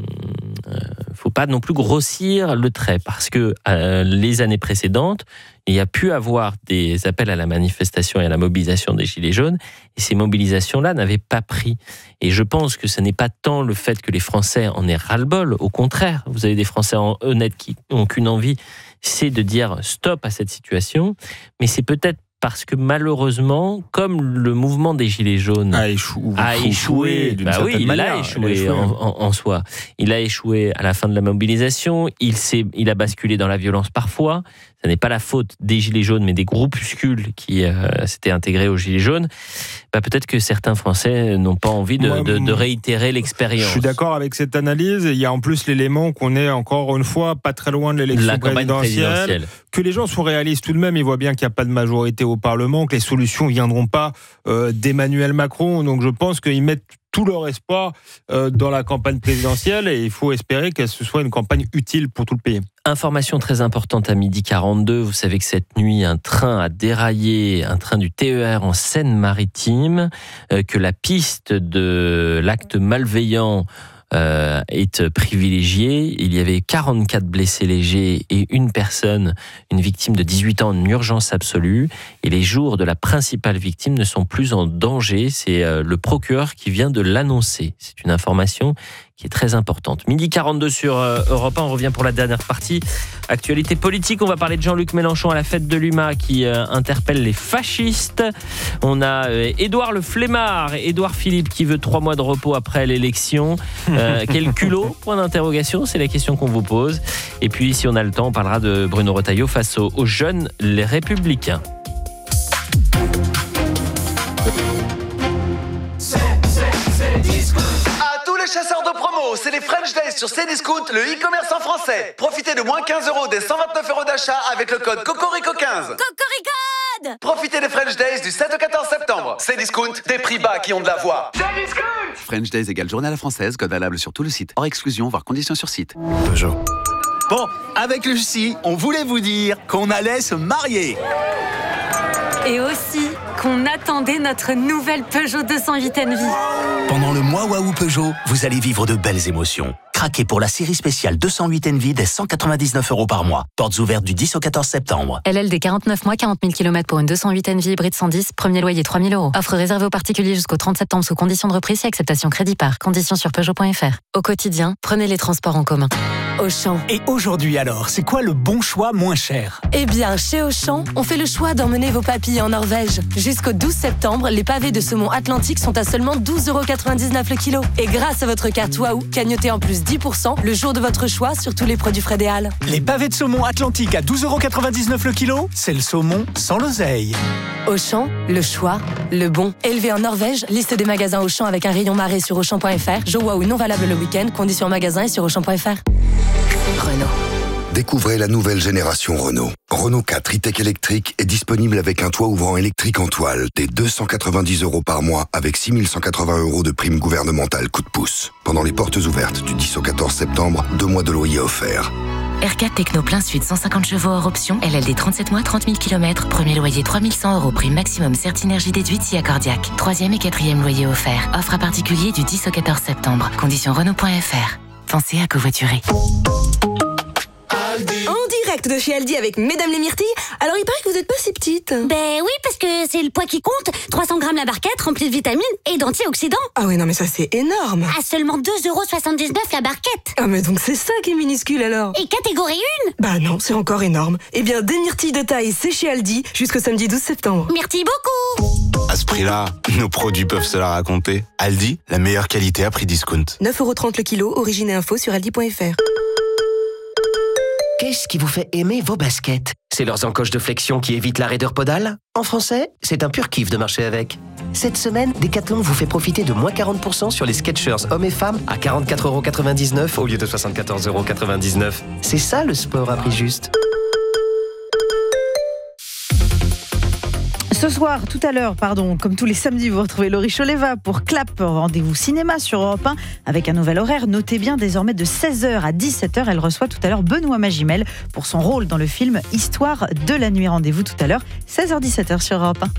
Il ne faut pas non plus grossir le trait parce que euh, les années précédentes, il y a pu avoir des appels à la manifestation et à la mobilisation des Gilets jaunes et ces mobilisations-là n'avaient pas pris. Et je pense que ce n'est pas tant le fait que les Français en aient ras-le-bol, au contraire, vous avez des Français honnêtes qui n'ont qu'une envie, c'est de dire stop à cette situation, mais c'est peut-être parce que malheureusement, comme le mouvement des Gilets jaunes a, échou, a échoué, bah oui, il manière, a échoué, échoué en, en, en soi. Il a échoué à la fin de la mobilisation, il, s'est, il a basculé dans la violence parfois. Ce n'est pas la faute des Gilets jaunes, mais des groupuscules qui euh, s'étaient intégrés aux Gilets jaunes. Bah, peut-être que certains Français n'ont pas envie de, moi, de, de réitérer l'expérience. Je suis d'accord avec cette analyse. Il y a en plus l'élément qu'on est encore une fois pas très loin de l'élection la présidentielle, présidentielle. Que les gens sont réalistes tout de même. Ils voient bien qu'il n'y a pas de majorité au Parlement, que les solutions ne viendront pas euh, d'Emmanuel Macron. Donc je pense qu'ils mettent tout leur espoir euh, dans la campagne présidentielle et il faut espérer que ce soit une campagne utile pour tout le pays. Information très importante à midi quarante-deux. Vous savez que cette nuit, un train a déraillé, un train du T E R en Seine-Maritime, euh, que la piste de l'acte malveillant euh, est privilégié. Il y avait quarante-quatre blessés légers et une personne, une victime de dix-huit ans en urgence absolue. Et les jours de la principale victime ne sont plus en danger. C'est euh, le procureur qui vient de l'annoncer. C'est une information qui est très importante. Midi quarante-deux sur euh, Europe un, on revient pour la dernière partie. Actualité politique, on va parler de Jean-Luc Mélenchon à la fête de l'U M A qui euh, interpelle les fascistes. On a euh, Édouard le flemmard, Édouard Philippe qui veut trois mois de repos après l'élection. Euh, quel culot? Point d'interrogation, c'est la question qu'on vous pose. Et puis, si on a le temps, on parlera de Bruno Retailleau face aux, aux jeunes, les Républicains. Chasseurs de promo, c'est les French Days sur Cdiscount, le e-commerce en français. Profitez de moins quinze euros des cent vingt-neuf euros d'achat avec le code Cocorico quinze. Cocorico! Profitez des French Days du sept au quatorze septembre. Cdiscount, des prix bas qui ont de la voix. Cdiscount! French Days égale journée à la française, code valable sur tout le site. Hors exclusion, voire conditions sur site. Peugeot. Bon, avec Lucie, on voulait vous dire qu'on allait se marier. Et aussi qu'on attendait notre nouvelle Peugeot deux cent huit Envie. Pendant le mois Waouh Peugeot, vous allez vivre de belles émotions. Craquez pour la série spéciale deux cent huit Envie dès cent quatre-vingt-dix-neuf euros par mois. Portes ouvertes du dix au quatorze septembre. L L D quarante-neuf mois, quarante mille kilomètres pour une deux cent huit Envie hybride cent dix, premier loyer trois mille euros. Offre réservée aux particuliers jusqu'au trente septembre sous conditions de reprise et acceptation crédit par. Conditions sur Peugeot point F R. Au quotidien, prenez les transports en commun. Auchan. Et aujourd'hui alors, c'est quoi le bon choix moins cher? Eh bien, chez Auchan, on fait le choix d'emmener vos papilles en Norvège. Jusqu'au douze septembre, les pavés de saumon Atlantique sont à seulement douze euros quatre-vingt-dix-neuf le kilo. Et grâce à votre carte Waouh, cagnotez en plus dix pour cent le jour de votre choix sur tous les produits frais des Halles. Les pavés de saumon Atlantique à douze euros quatre-vingt-dix-neuf le kilo, c'est le saumon sans l'oseille. Auchan, le choix, le bon. Élevé en Norvège, liste des magasins Auchan avec un rayon marée sur Auchan point F R. Jeux Waouh non valable le week-end, conditions en magasin et sur Auchan point F R. Renault. Découvrez la nouvelle génération Renault. Renault quatre e-tech électrique est disponible avec un toit ouvrant électrique en toile dès deux cent quatre-vingt-dix euros par mois avec six mille cent quatre-vingts euros de prime gouvernementale coup de pouce. Pendant les portes ouvertes du dix au quatorze septembre, deux mois de loyer offerts. R quatre Techno plein sud, cent cinquante chevaux hors option, L L D trente-sept mois, trente mille kilomètres, premier loyer trois mille cent euros, prime maximum Certinergie déduite si accordiaque. Troisième et quatrième loyer offert. Offre à particulier du dix au quatorze septembre. Conditions Renault point F R. Pensez à covoiturer. En direct de chez Aldi avec Mesdames les Myrtilles. Alors il paraît que vous n'êtes pas si petite. Ben oui, parce que c'est le poids qui compte. trois cents grammes la barquette, remplie de vitamines et d'antioxydants. Ah oui, non mais ça c'est énorme. À seulement deux euros soixante-dix-neuf la barquette. Ah mais donc c'est ça qui est minuscule alors. Et catégorie un. Bah non, c'est encore énorme. Eh bien, des myrtilles de taille, c'est chez Aldi jusqu'au samedi douze septembre. Merci beaucoup. À ce prix-là, nos produits peuvent se la raconter. Aldi, la meilleure qualité à prix discount. neuf euros trente le kilo, origine et info sur aldi point F R. Qu'est-ce qui vous fait aimer vos baskets? C'est leurs encoches de flexion qui évitent la raideur podale? En français, c'est un pur kiff de marcher avec. Cette semaine, Decathlon vous fait profiter de moins quarante pour cent sur les Skechers hommes et femmes à quarante-quatre euros quatre-vingt-dix-neuf au lieu de soixante-quatorze euros quatre-vingt-dix-neuf. C'est ça le sport à prix juste. Ce soir, tout à l'heure, pardon, comme tous les samedis, vous retrouvez Laurie Choleva pour Clap, rendez-vous cinéma sur Europe un avec un nouvel horaire. Notez bien, désormais de seize heures à dix-sept heures, elle reçoit tout à l'heure Benoît Magimel pour son rôle dans le film Histoire de la nuit. Rendez-vous tout à l'heure, seize heures dix-sept heures sur Europe un.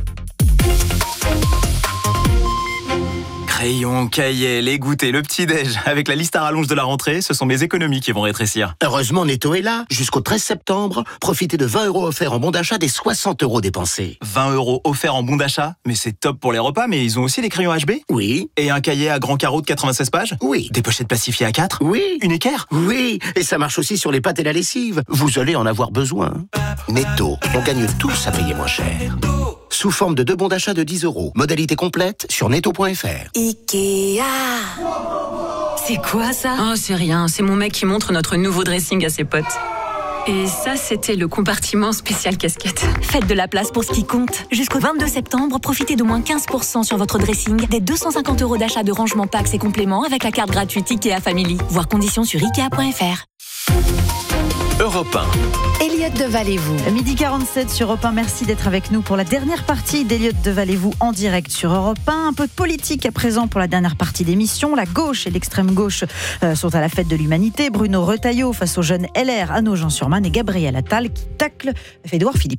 Crayon, cahier, les goûters, le petit-déj. Avec la liste à rallonge de la rentrée, ce sont mes économies qui vont rétrécir. Heureusement, Netto est là. Jusqu'au treize septembre, profitez de vingt euros offerts en bon d'achat des soixante euros dépensés. vingt euros offerts en bon d'achat? Mais c'est top pour les repas, mais ils ont aussi des crayons H B? Oui. Et un cahier à grand carreau de quatre-vingt-seize pages? Oui. Des pochettes plastifiées à quatre? Oui. Une équerre? Oui. Et ça marche aussi sur les pâtes et la lessive. Vous allez en avoir besoin. Netto, on gagne tous à payer moins cher. Sous forme de deux bons d'achat de dix euros. Modalité complète sur netto point F R. Ikea. C'est quoi ça? Oh, c'est rien. C'est mon mec qui montre notre nouveau dressing à ses potes. Et ça, c'était le compartiment spécial casquette. Faites de la place pour ce qui compte. Jusqu'au vingt-deux septembre, profitez de moins quinze pour cent sur votre dressing, des deux cent cinquante euros d'achat de rangement packs et compléments avec la carte gratuite Ikea Family. Voir conditions sur ikea point F R. Europe un. Elliot Devalez-vous. Midi quarante-sept sur Europe un, merci d'être avec nous pour la dernière partie d'Elliot Devalez-vous en direct sur Europe un. Un peu de politique à présent pour la dernière partie d'émission. La gauche et l'extrême gauche euh, sont à la fête de l'humanité. Bruno Retailleau face aux jeunes L R à Nogent-sur-Marne et Gabriel Attal qui tacle Édouard Philippe.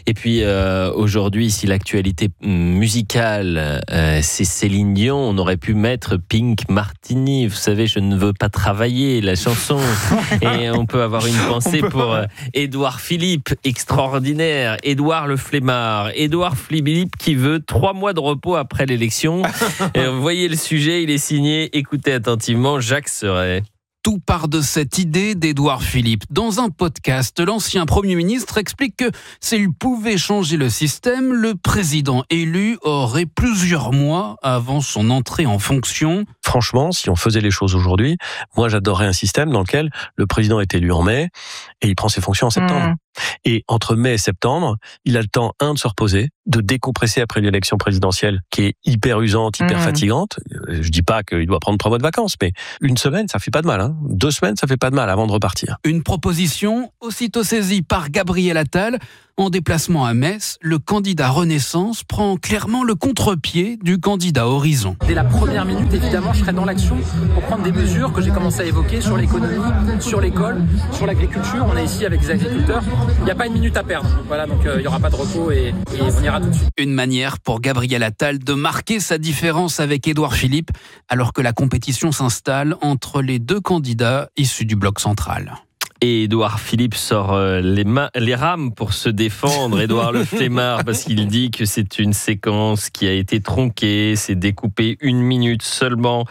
Et puis euh, aujourd'hui, si l'actualité musicale, euh, c'est Céline Dion, on aurait pu mettre Pink Martini. Vous savez, je ne veux pas travailler, la chanson. Et on peut avoir une pensée pour euh, Édouard Philippe, extraordinaire. Édouard le flemmard. Édouard Philippe qui veut trois mois de repos après l'élection. Et vous voyez le sujet, il est signé. Écoutez attentivement, Jacques Serret. Tout part de cette idée d'Édouard Philippe. Dans un podcast, l'ancien Premier ministre explique que s'il pouvait changer le système, le président élu aurait plusieurs mois avant son entrée en fonction. Franchement, si on faisait les choses aujourd'hui, moi j'adorerais un système dans lequel le président est élu en mai et il prend ses fonctions en septembre. Mmh. Et entre mai et septembre, il a le temps, un, de se reposer, de décompresser après l'élection présidentielle qui est hyper usante, hyper mmh. fatigante. Je dis pas qu'il doit prendre trois mois de vacances, mais une semaine, ça fait pas de mal. Hein. Deux semaines, ça fait pas de mal avant de repartir. Une proposition aussitôt saisie par Gabriel Attal. En déplacement à Metz, le candidat Renaissance prend clairement le contre-pied du candidat Horizon. Dès la première minute, évidemment, je serai dans l'action pour prendre des mesures que j'ai commencé à évoquer sur l'économie, sur l'école, sur l'agriculture. On est ici avec des agriculteurs. Il n'y a pas une minute à perdre. Voilà, donc euh, il n'y aura pas de repos et, et on ira tout de suite. Une manière pour Gabriel Attal de marquer sa différence avec Édouard Philippe, alors que la compétition s'installe entre les deux candidats issus du bloc central. Et Édouard Philippe sort euh, les, mains, les rames pour se défendre, Édouard le flemmard, parce qu'il dit que c'est une séquence qui a été tronquée, c'est découpé une minute seulement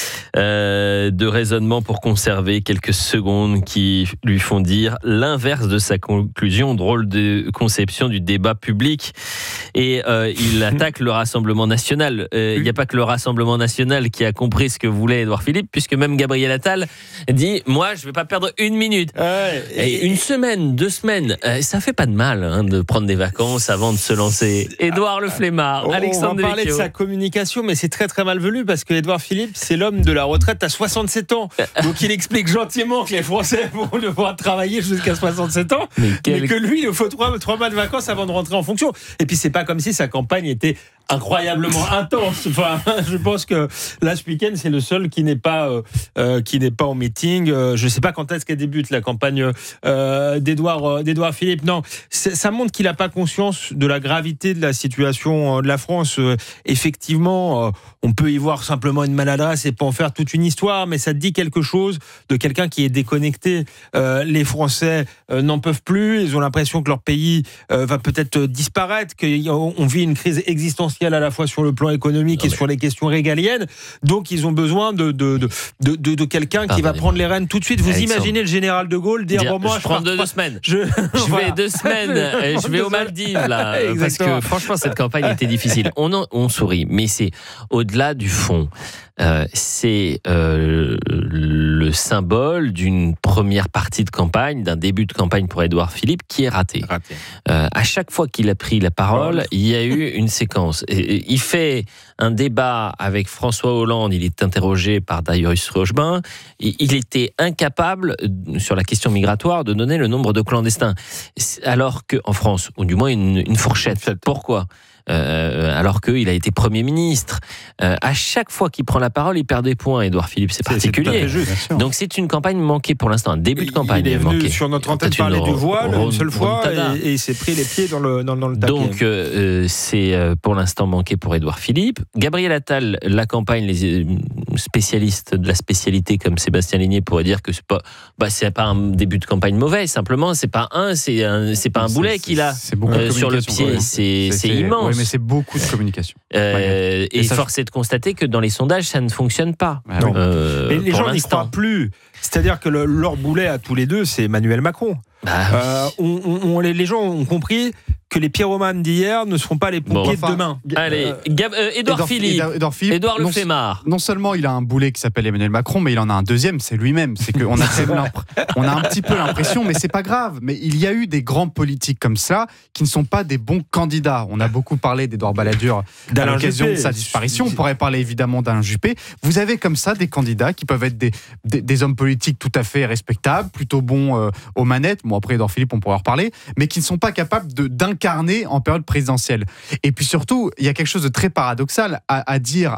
euh, de raisonnement pour conserver quelques secondes qui lui font dire l'inverse de sa conclusion. Drôle de conception du débat public. Et euh, il attaque le Rassemblement national. Il euh, n'y a pas que le Rassemblement national qui a compris ce que voulait Édouard Philippe, puisque même Gabriel Attal dit « Moi, je ne vais pas perdre une minute ». Ouais, et une semaine, deux semaines, ça fait pas de mal hein, de prendre des vacances avant de se lancer. Édouard le flemmard, on Alexandre On va parler de sa communication, mais c'est très très malvenu parce que Édouard Philippe, c'est l'homme de la retraite à soixante-sept ans. Donc il explique gentiment que les Français vont devoir travailler jusqu'à soixante-sept ans, mais, quel... mais que lui, il faut trois, trois mois de vacances avant de rentrer en fonction. Et puis c'est pas comme si sa campagne était incroyablement intense. Enfin, je pense que là, ce week-end, c'est le seul qui n'est pas euh, euh, qui n'est pas en meeting. Euh, je sais pas quand est-ce qu'elle débute la campagne euh, d'Édouard euh, d'Édouard Philippe. Non, ça montre qu'il n'a pas conscience de la gravité de la situation de la France. Euh, effectivement, euh, on peut y voir simplement une maladresse et pas en faire toute une histoire, mais ça dit quelque chose de quelqu'un qui est déconnecté. Euh, les Français euh, n'en peuvent plus. Ils ont l'impression que leur pays euh, va peut-être disparaître, qu'on vit une crise existentielle à la fois sur le plan économique non, et mais... sur les questions régaliennes. Donc, ils ont besoin de, de, de, de, de, de quelqu'un qui va prendre les rênes tout de suite. Vous Alexandre. Imaginez le général de Gaulle dire, dire bon, moi, je, je prends deux, deux semaines. Je, je voilà. vais deux semaines. je, je vais aux Maldives, là. Parce que, franchement, cette campagne était difficile. On, en, on sourit, mais c'est au-delà du fond. Euh, c'est euh, le symbole d'une première partie de campagne, d'un début de campagne pour Édouard Philippe qui est raté. raté. Euh, à chaque fois qu'il a pris la parole, oh. il y a eu une séquence. Et, il fait un débat avec François Hollande, il est interrogé par Darius Rochebin, il était incapable, sur la question migratoire, de donner le nombre de clandestins. Alors qu'en France, ou du moins une, une fourchette. Pourquoi ? Euh, alors qu'il a été Premier ministre. Euh, à chaque fois qu'il prend la parole, il perd des points. Édouard Philippe, c'est, c'est particulier. Juste, Donc c'est une campagne manquée pour l'instant, un début de campagne. Il est venu manqué. sur notre antenne parler du voile une seule fois et, et il s'est pris les pieds dans le, dans, dans le taquet. Donc euh, c'est pour l'instant manqué pour Édouard Philippe. Gabriel Attal, la campagne, les spécialistes de la spécialité comme Sébastien Ligné pourraient dire que c'est pas, bah, c'est pas un début de campagne mauvais. Simplement, c'est pas un, c'est, un, c'est pas un boulet c'est, qu'il a euh, sur le pied. Ouais. C'est, c'est, c'est immense. Ouais, mais c'est beaucoup de communication. Euh, et, et force est de constater que dans les sondages, ça ne fonctionne pas. Ah, non. Euh, et les gens n'y croient plus. C'est-à-dire que le, leur boulet à tous les deux, c'est Emmanuel Macron. Bah, euh, on, on, on, les, les gens ont compris que les pyromanes d'hier ne seront pas les pompiers bon, enfin, de demain. Allez, Gab, euh, Édouard, Édouard Philippe, Édouard, Philippe, Édouard le flemmard. Non seulement il a un boulet qui s'appelle Emmanuel Macron, mais il en a un deuxième, c'est lui-même. C'est qu'on a, on a un petit peu l'impression, mais c'est pas grave. Mais il y a eu des grands politiques comme ça qui ne sont pas des bons candidats. On a beaucoup parlé d'Édouard Balladur à l'occasion de sa disparition. On pourrait parler évidemment d'Alain Juppé. Vous avez comme ça des candidats qui peuvent être des, des, des hommes politiques tout à fait respectables, plutôt bons euh, aux manettes. Bon, après Édouard Philippe, on pourra en reparler, mais qui ne sont pas capables de, d'incarner en période présidentielle. Et puis surtout, il y a quelque chose de très paradoxal à, à dire à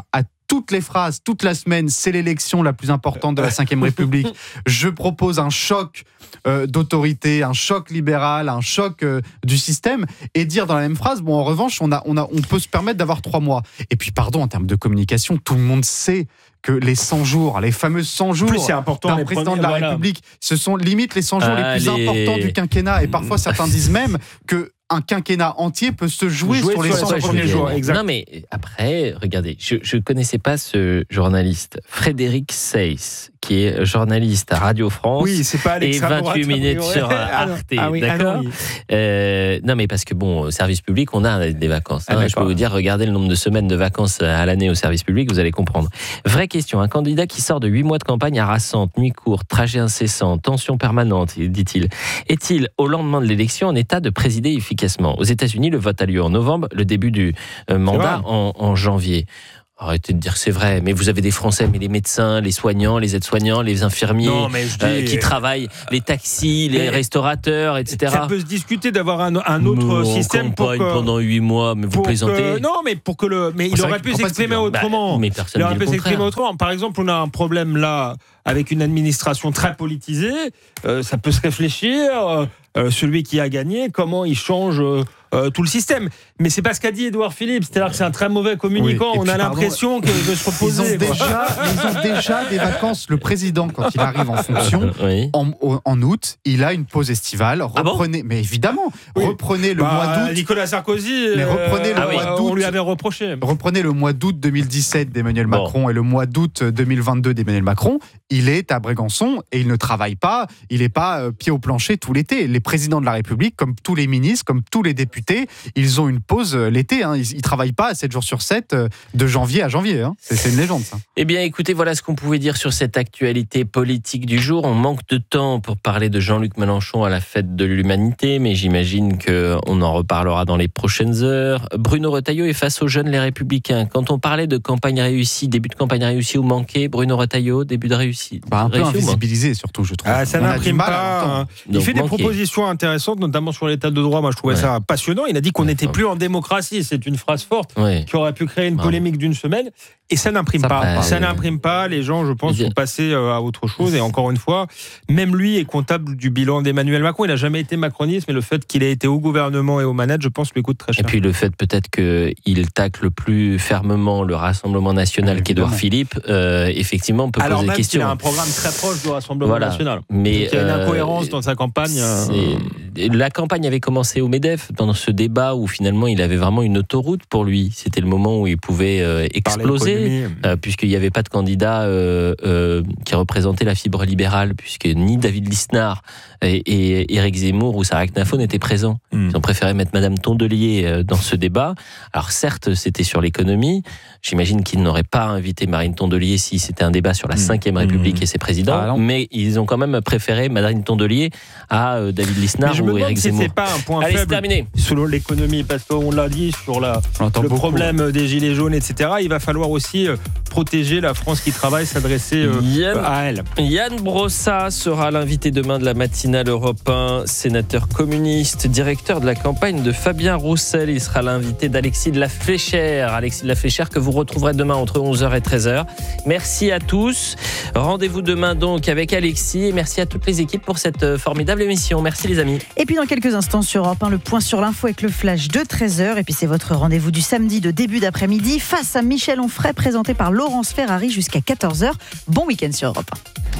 toutes les phrases, toute la semaine, c'est l'élection la plus importante de la cinquième République. Je propose un choc euh, d'autorité, un choc libéral, un choc euh, du système, et dire dans la même phrase, bon, en revanche, on, a, on, a, on peut se permettre d'avoir trois mois. Et puis, pardon, en termes de communication, tout le monde sait que les cent jours, les fameux cent jours plus c'est important, d'un président de la voilà. République, ce sont limite les cent jours Ah, les plus les... importants du quinquennat. Et parfois, certains disent même que un quinquennat entier peut se jouer, jouer sur les cent premiers jours. Exact. Non, mais après, regardez, je ne connaissais pas ce journaliste, Frédéric Seyss, qui est journaliste à Radio France. Oui, c'est pas et vingt-huit minutes sur Arte. Ah oui, d'accord. ah oui. euh, non, mais parce que bon, au service public, on a des vacances. Hein, ah, je peux vous dire, regardez le nombre de semaines de vacances à l'année au service public, vous allez comprendre. Vraie question, un candidat qui sort de huit mois de campagne harassante, nuit courte, trajet incessant, tension permanente, dit-il, est-il, au lendemain de l'élection, en état de présider efficacement ? Aux États-Unis, le vote a lieu en novembre, le début du euh, mandat en, en janvier. Arrêtez de dire que c'est vrai, mais vous avez des Français, mais les médecins, les soignants, les aides-soignants, les infirmiers non, mais je dis... euh, qui travaillent, les taxis, les mais restaurateurs, et cetera. Ça peut se discuter d'avoir un, un autre mais système pour que... pendant huit mois, mais vous plaisantez. Que... Non, mais pour que le, mais il aurait pu s'exprimer autrement. Bah, mais personne il aurait pu s'exprimer autrement. Par exemple, on a un problème là avec une administration très politisée. Euh, ça peut se réfléchir. Euh, celui qui a gagné, comment il change euh, euh, tout le système. Mais c'est pas ce qu'a dit Édouard Philippe, c'est-à-dire que c'est un très mauvais communicant. Oui. On a pardon, l'impression qu'il veut se reposer. Ils ont, déjà, ils ont déjà des vacances. Le président, quand il arrive en fonction, oui. en, en août, il a une pause estivale. Reprenez, ah bon mais évidemment, oui. reprenez le bah, mois d'août. Nicolas Sarkozy, mais reprenez le ah mois oui, d'août. On lui avait reproché. Reprenez le mois d'août deux mille dix-sept d'Emmanuel bon. Macron et le mois d'août deux mille vingt-deux d'Emmanuel Macron. Il est à Brégançon et il ne travaille pas. Il n'est pas euh, pied au plancher tout l'été. Les présidents de la République, comme tous les ministres, comme tous les députés, ils ont une pause euh, l'été. Hein. Ils ne travaillent pas sept jours sur sept euh, de janvier à janvier. Hein. C'est, c'est une légende, ça. Eh bien, écoutez, voilà ce qu'on pouvait dire sur cette actualité politique du jour. On manque de temps pour parler de Jean-Luc Mélenchon à la fête de l'humanité, mais j'imagine qu'on en reparlera dans les prochaines heures. Bruno Retailleau est face aux jeunes Les Républicains. Quand on parlait de campagne réussie, début de campagne réussie ou manqué, Bruno Retailleau, début de réussite. Bah, un peu invisibilisé surtout, je trouve. Ah, ça n'imprime pas. Il Donc, fait manqué. Des propositions intéressantes, notamment sur l'état de droit. Moi, je trouvais ouais. ça passionnant. Il a dit qu'on n'était plus en démocratie. C'est une phrase forte ouais. qui aurait pu créer une polémique d'une semaine. Et ça n'imprime ça pas. Passe, ça euh... n'imprime pas. Les gens, je pense, sont passés à autre chose. Et encore une fois, même lui est comptable du bilan d'Emmanuel Macron. Il n'a jamais été macroniste, mais le fait qu'il ait été au gouvernement et aux manettes, je pense, lui coûte très cher. Et puis le fait peut-être qu'il tacle plus fermement le Rassemblement national ouais, qu'Édouard Philippe, euh, effectivement, peut Alors poser même question. Il a un programme très proche du Rassemblement voilà. national. Mais Donc, il y a une euh, incohérence dans sa campagne. Euh... La campagne avait commencé au MEDEF, dans ce débat où finalement il avait vraiment une autoroute pour lui. C'était le moment où il pouvait euh, exploser, euh, puisqu'il n'y avait pas de candidat euh, euh, qui représentait la fibre libérale, puisque ni David Lisnard et, et Éric Zemmour ou Sarah Knafo n'étaient présents. Mm. Ils ont préféré mettre Madame Tondelier euh, dans ce débat. Alors certes, c'était sur l'économie. J'imagine qu'ils n'auraient pas invité Marine Tondelier si c'était un débat sur la cinquième mmh. République mmh. et ses présidents, ah, mais ils ont quand même préféré Marine Tondelier à euh, David Lisnard ou Éric si Zemmour. C'est pas un point Allez, faible c'est terminé. Selon l'économie, parce qu'on l'a dit sur la, le beaucoup. problème des gilets jaunes, et cetera. Il va falloir aussi euh, protéger la France qui travaille, s'adresser euh, Yann, à elle. Yann Brossa sera l'invité demain de la matinale Europe un, sénateur communiste, directeur de la campagne de Fabien Roussel. Il sera l'invité d'Alexis de la Fléchère. Alexis de la Fléchère que vous retrouverez demain entre onze heures et treize heures. Merci à tous. Rendez-vous demain donc avec Alexis et merci à toutes les équipes pour cette formidable émission. Merci les amis. Et puis dans quelques instants sur Europe un, le point sur l'info avec le flash de treize heures. Et puis c'est votre rendez-vous du samedi de début d'après-midi face à Michel Onfray, présenté par Laurence Ferrari jusqu'à quatorze heures. Bon week-end sur Europe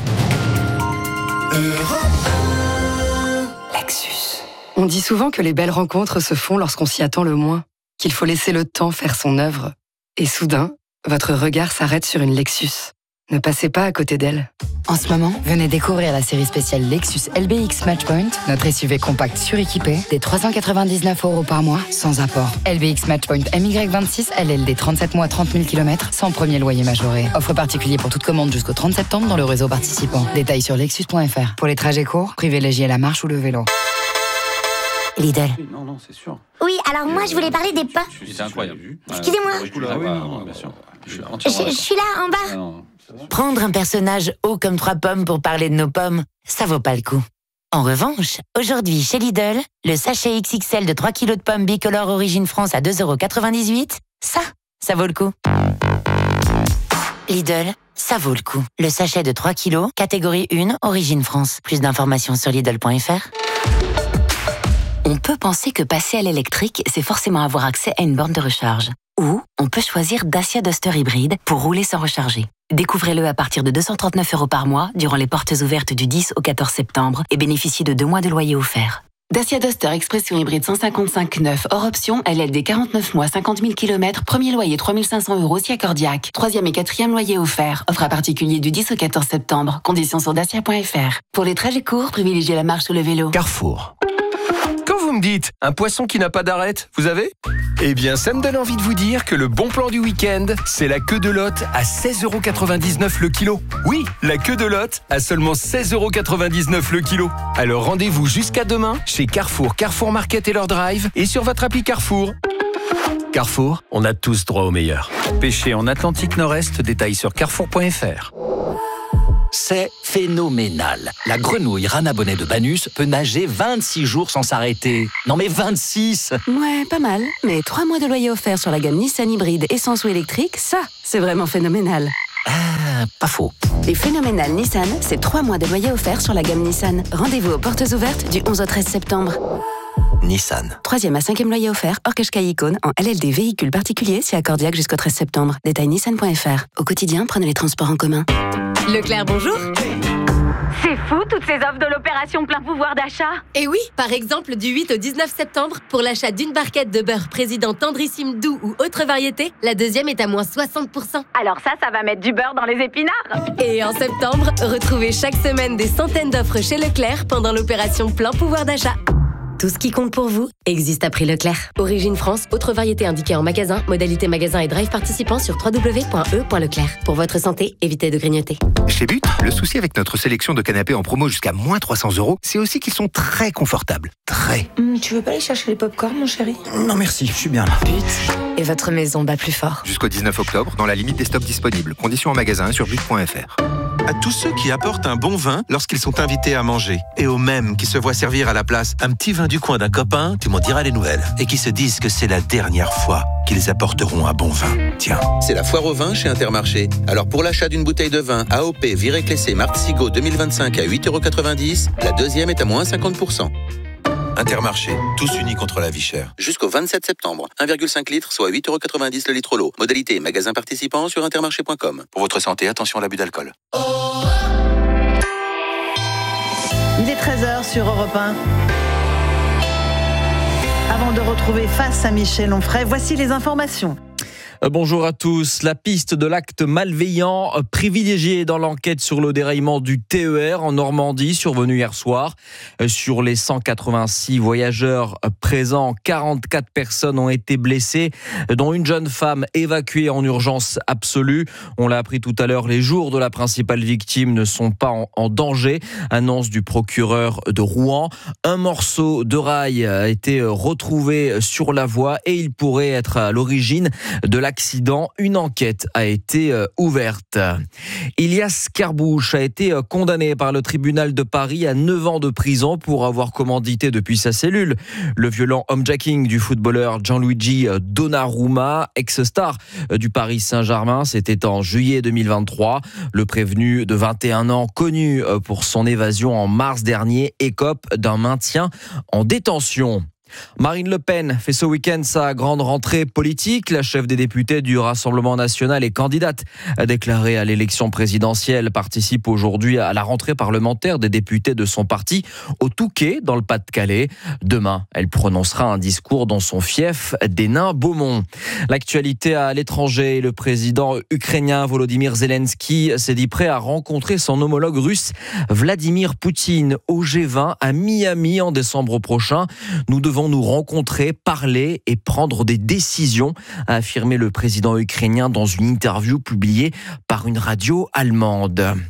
un. Lexus. On dit souvent que les belles rencontres se font lorsqu'on s'y attend le moins, qu'il faut laisser le temps faire son œuvre. Et soudain, votre regard s'arrête sur une Lexus. Ne passez pas à côté d'elle. En ce moment, venez découvrir la série spéciale Lexus L B X Matchpoint, notre S U V compact suréquipé, des trois cent quatre-vingt-dix-neuf euros par mois, sans apport. L B X Matchpoint M Y vingt-six, L L D trente-sept mois, trente mille kilomètres, sans premier loyer majoré. Offre particulier pour toute commande jusqu'au trente septembre dans le réseau participant. Détails sur lexus point f r. Pour les trajets courts, privilégiez la marche ou le vélo. Lidl. Non, non, c'est sûr. Oui, alors moi je voulais parler des pommes. C'est incroyable. Excusez-moi. Ah oui, non, non, bien sûr. Je, je suis là, en bas. Ah non. Prendre un personnage haut comme trois pommes pour parler de nos pommes, ça vaut pas le coup. En revanche, aujourd'hui chez Lidl, le sachet X X L de trois kilos de pommes bicolores Origine France à deux euros quatre-vingt-dix-huit, ça, ça vaut le coup. Lidl, ça vaut le coup. Le sachet de trois kilos, catégorie un, origine France. Plus d'informations sur Lidl point F R. On peut penser que passer à l'électrique, c'est forcément avoir accès à une borne de recharge. Ou on peut choisir Dacia Duster hybride pour rouler sans recharger. Découvrez-le à partir de deux cent trente-neuf euros par mois durant les portes ouvertes du dix au quatorze septembre et bénéficiez de deux mois de loyer offert. Dacia Duster Expression hybride cent cinquante-cinq neuf, hors option, L L D quarante-neuf mois, cinquante mille kilomètres, premier loyer trois mille cinq cents euros si accordiaque. Troisième et quatrième loyer offert. Offre à particulier du dix au quatorze septembre. Conditions sur dacia point F R. Pour les trajets courts, privilégiez la marche ou le vélo. Carrefour. Quand vous me dites un poisson qui n'a pas d'arête, vous avez ? Eh bien, ça me donne envie de vous dire que le bon plan du week-end, c'est la queue de lotte à seize euros quatre-vingt-dix-neuf le kilo. Oui, la queue de lotte à seulement seize euros quatre-vingt-dix-neuf le kilo. Alors rendez-vous jusqu'à demain chez Carrefour, Carrefour Market et leur drive et sur votre appli Carrefour. Carrefour, on a tous droit au meilleur. Pêcher en Atlantique Nord-Est, détails sur carrefour point F R. C'est phénoménal. La grenouille rana bonnet de Banus peut nager vingt-six jours sans s'arrêter. Non mais vingt-six! Ouais, pas mal. Mais trois mois de loyer offert sur la gamme Nissan hybride essence ou électrique, ça, c'est vraiment phénoménal. Ah, pas faux. Les phénoménales Nissan, c'est trois mois de loyer offert sur la gamme Nissan. Rendez-vous aux portes ouvertes du onze au treize septembre. Nissan. Troisième à cinquième loyer offert, hors Qashqai Icône, en L L D véhicule particulier, si accordiaque jusqu'au treize septembre. Détail nissan point F R. Au quotidien, prenez les transports en commun. Leclerc, bonjour. C'est fou toutes ces offres de l'opération plein pouvoir d'achat. Et oui, par exemple, du huit au dix-neuf septembre, pour l'achat d'une barquette de beurre président tendrissime doux ou autre variété, la deuxième est à moins soixante pour cent. Alors ça, ça va mettre du beurre dans les épinards. Et en septembre, retrouvez chaque semaine des centaines d'offres chez Leclerc pendant l'opération plein pouvoir d'achat. Tout ce qui compte pour vous existe à prix Leclerc. Origine France, autre variété indiquée en magasin, modalité magasin et drive participant sur w w w point e point leclerc. Pour votre santé, évitez de grignoter. Chez But, le souci avec notre sélection de canapés en promo jusqu'à moins trois cents euros, c'est aussi qu'ils sont très confortables. Très. Mmh, tu veux pas aller chercher les pop-corn, mon chéri ? Non merci, je suis bien là. But. Et votre maison bat plus fort. Jusqu'au dix-neuf octobre, dans la limite des stocks disponibles. Conditions en magasin sur but point F R. À tous ceux qui apportent un bon vin lorsqu'ils sont invités à manger. Et aux mêmes qui se voient servir à la place un petit vin du coin d'un copain, tu m'en diras les nouvelles. Et qui se disent que c'est la dernière fois qu'ils apporteront un bon vin. Tiens, c'est la foire au vin chez Intermarché. Alors pour l'achat d'une bouteille de vin A O P Viré Clessé Martzigo deux mille vingt-cinq à huit euros quatre-vingt-dix, la deuxième est à moins cinquante pour cent. Intermarché, tous unis contre la vie chère. Jusqu'au vingt-sept septembre, un virgule cinq litres, soit huit euros quatre-vingt-dix le litre l'eau. Modalité magasin participant sur intermarché point com. Pour votre santé, attention à l'abus d'alcool. Il est treize heures sur Europe un. Avant de retrouver Face à Michel Onfray, voici les informations. Bonjour à tous. La piste de l'acte malveillant privilégié dans l'enquête sur le déraillement du T E R en Normandie survenu hier soir. Sur les cent quatre-vingt-six voyageurs présents, quarante-quatre personnes ont été blessées, dont une jeune femme évacuée en urgence absolue. On l'a appris tout à l'heure, les jours de la principale victime ne sont pas en, en danger. Annonce du procureur de Rouen. Un morceau de rail a été retrouvé sur la voie et il pourrait être à l'origine de la accident. Une enquête a été ouverte. Ilias Kerrbouch a été condamné par le tribunal de Paris à neuf ans de prison pour avoir commandité depuis sa cellule le violent homejacking du footballeur Gianluigi Donnarumma, ex-star du Paris Saint-Germain. C'était en juillet deux mille vingt-trois. Le prévenu de vingt et un ans, connu pour son évasion en mars dernier, écope d'un maintien en détention. Marine Le Pen fait ce week-end sa grande rentrée politique. La chef des députés du Rassemblement national et candidate a déclaré à l'élection présidentielle, participe aujourd'hui à la rentrée parlementaire des députés de son parti au Touquet, dans le Pas-de-Calais. Demain, elle prononcera un discours dans son fief d'Hénin-Beaumont. L'actualité à l'étranger, le président ukrainien Volodymyr Zelensky s'est dit prêt à rencontrer son homologue russe Vladimir Poutine au G vingt à Miami en décembre prochain. Nous devons nous rencontrer, parler et prendre des décisions, a affirmé le président ukrainien dans une interview publiée par une radio allemande.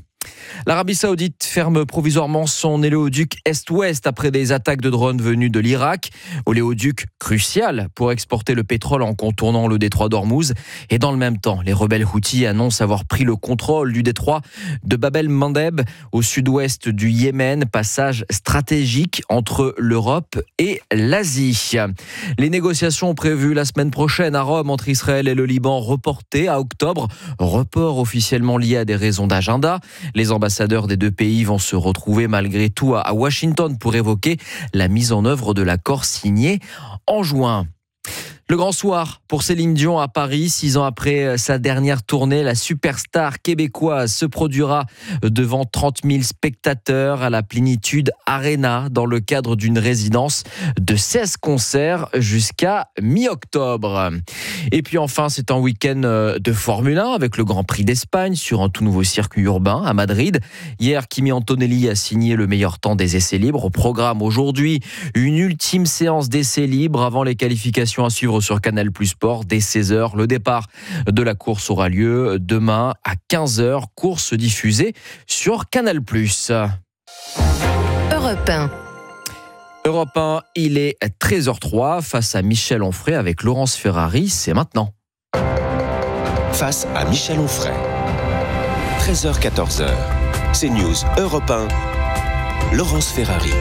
L'Arabie Saoudite ferme provisoirement son oléoduc Est-Ouest après des attaques de drones venus de l'Irak. Oléoduc crucial pour exporter le pétrole en contournant le détroit d'Ormuz. Et dans le même temps, les rebelles Houthis annoncent avoir pris le contrôle du détroit de Bab el-Mandeb au sud-ouest du Yémen, passage stratégique entre l'Europe et l'Asie. Les négociations prévues la semaine prochaine à Rome entre Israël et le Liban reportées à octobre. Report officiellement lié à des raisons d'agenda. Les ambassadeurs des deux pays vont se retrouver malgré tout à Washington pour évoquer la mise en œuvre de l'accord signé en juin. Le grand soir pour Céline Dion à Paris. Six ans après sa dernière tournée, la superstar québécoise se produira devant trente mille spectateurs à la Plénitude Arena dans le cadre d'une résidence de seize concerts jusqu'à mi-octobre. Et puis enfin, c'est un week-end de Formule un avec le Grand Prix d'Espagne sur un tout nouveau circuit urbain à Madrid. Hier, Kimi Antonelli a signé le meilleur temps des essais libres. Au programme aujourd'hui, une ultime séance d'essais libres avant les qualifications à suivre sur Canal Plus Sport dès seize heures. Le départ de la course aura lieu demain à quinze heures. Course diffusée sur Canal Plus. Europe un. Europe un, il est treize heures trois face à Michel Onfray avec Laurence Ferrari. C'est maintenant. Face à Michel Onfray. treize heures quatorze heures. C'est News Europe un. Laurence Ferrari.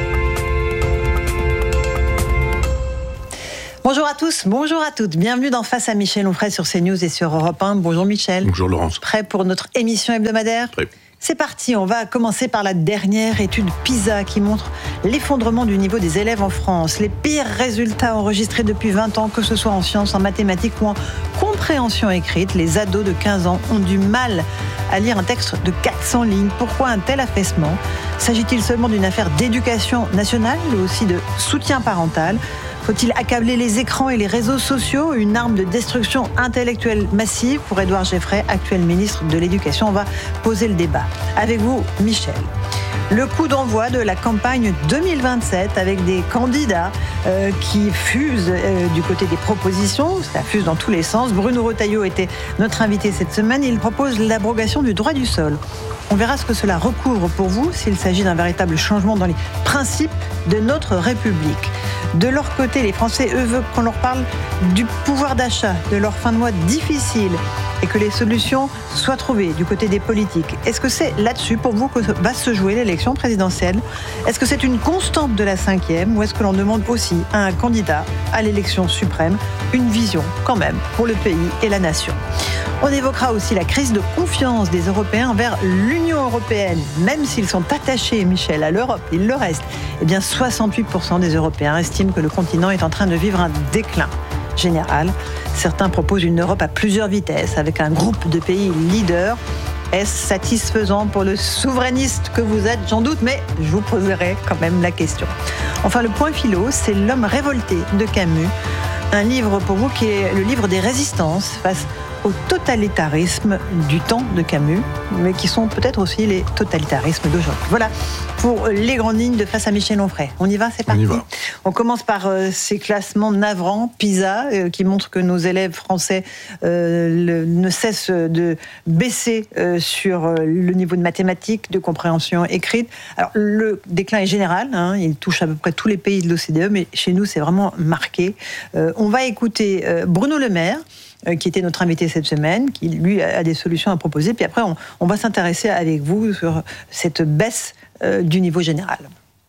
Bonjour à tous, bonjour à toutes. Bienvenue dans Face à Michel Onfray sur CNews et sur Europe un. Bonjour Michel. Bonjour Laurence. Prêt pour notre émission hebdomadaire ? Prêt. C'est parti, on va commencer par la dernière étude PISA qui montre l'effondrement du niveau des élèves en France. Les pires résultats enregistrés depuis vingt ans, que ce soit en sciences, en mathématiques ou en compréhension écrite. Les ados de quinze ans ont du mal à lire un texte de quatre cents lignes. Pourquoi un tel affaissement ? S'agit-il seulement d'une affaire d'éducation nationale ou aussi de soutien parental ? Faut-il accabler les écrans et les réseaux sociaux, une arme de destruction intellectuelle massive pour Édouard Geffray, actuel ministre de l'Éducation ? On va poser le débat. Avec vous, Michel. Le coup d'envoi de la campagne deux mille vingt-sept avec des candidats euh, qui fusent euh, du côté des propositions, ça fuse dans tous les sens. Bruno Retailleau était notre invité cette semaine. Il propose l'abrogation du droit du sol. On verra ce que cela recouvre pour vous, s'il s'agit d'un véritable changement dans les principes de notre République. De leur côté, les Français, eux, veulent qu'on leur parle du pouvoir d'achat, de leur fin de mois difficile et que les solutions soient trouvées du côté des politiques. Est-ce que c'est là-dessus, pour vous, que va se jouer l'élection présidentielle ? Est-ce que c'est une constante de la cinquième ou est-ce que l'on demande aussi à un candidat à l'élection suprême une vision, quand même, pour le pays et la nation ? On évoquera aussi la crise de confiance des Européens envers l'Union européenne. Même s'ils sont attachés, Michel, à l'Europe, il le reste. Eh bien, soixante-huit pour cent des Européens estiment que le continent est en train de vivre un déclin général. Certains proposent une Europe à plusieurs vitesses, avec un groupe de pays leaders. Est-ce satisfaisant pour le souverainiste que vous êtes ? J'en doute, mais je vous poserai quand même la question. Enfin, le point philo, c'est L'homme révolté de Camus. Un livre pour vous qui est le livre des résistances face au totalitarisme du temps de Camus, mais qui sont peut-être aussi les totalitarismes d'aujourd'hui. Voilà pour les grandes lignes de Face à Michel Onfray. On y va, c'est parti. On y va. On commence par euh, ces classements navrants, PISA, euh, qui montrent que nos élèves français euh, le, ne cessent de baisser euh, sur euh, le niveau de mathématiques, de compréhension écrite. Alors, le déclin est général, hein, il touche à peu près tous les pays de l'O C D E, mais chez nous, c'est vraiment marqué. Euh, on va écouter euh, Bruno Le Maire, qui était notre invité cette semaine, qui lui a des solutions à proposer. Puis après, on, on va s'intéresser avec vous sur cette baisse euh, du niveau général.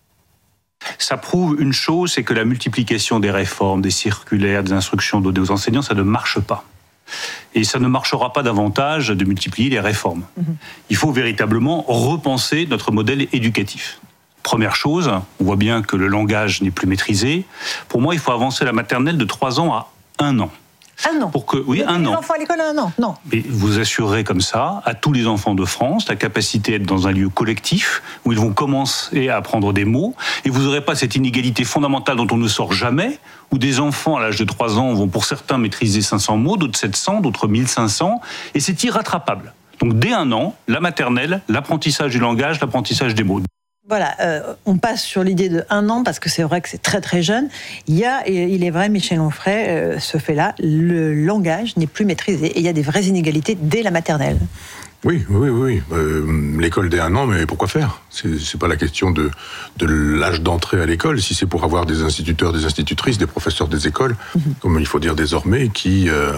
Ça prouve une chose, c'est que la multiplication des réformes, des circulaires, des instructions données aux enseignants, ça ne marche pas. Et ça ne marchera pas davantage de multiplier les réformes. Mmh. Il faut véritablement repenser notre modèle éducatif. Première chose, on voit bien que le langage n'est plus maîtrisé. Pour moi, il faut avancer la maternelle de trois ans à un an. Un an. Pour que, oui, un an. Les enfants à l'école à un an, non. Mais vous assurerez comme ça à tous les enfants de France la capacité d'être dans un lieu collectif où ils vont commencer à apprendre des mots et vous n'aurez pas cette inégalité fondamentale dont on ne sort jamais, où des enfants à l'âge de trois ans vont pour certains maîtriser cinq cents mots, d'autres sept cents, d'autres mille cinq cents, et c'est irrattrapable. Donc dès un an, la maternelle, l'apprentissage du langage, l'apprentissage des mots. Voilà, euh, on passe sur l'idée de un an parce que c'est vrai que c'est très très jeune. Il y a, et il est vrai, Michel Onfray, euh, ce fait-là, le langage n'est plus maîtrisé et il y a des vraies inégalités dès la maternelle. Oui, oui, oui. Euh, l'école dès un an, mais pourquoi faire ? C'est, c'est pas la question de, de l'âge d'entrée à l'école. Si c'est pour avoir des instituteurs, des institutrices, des professeurs des écoles, mm-hmm. comme il faut dire désormais, qui, euh,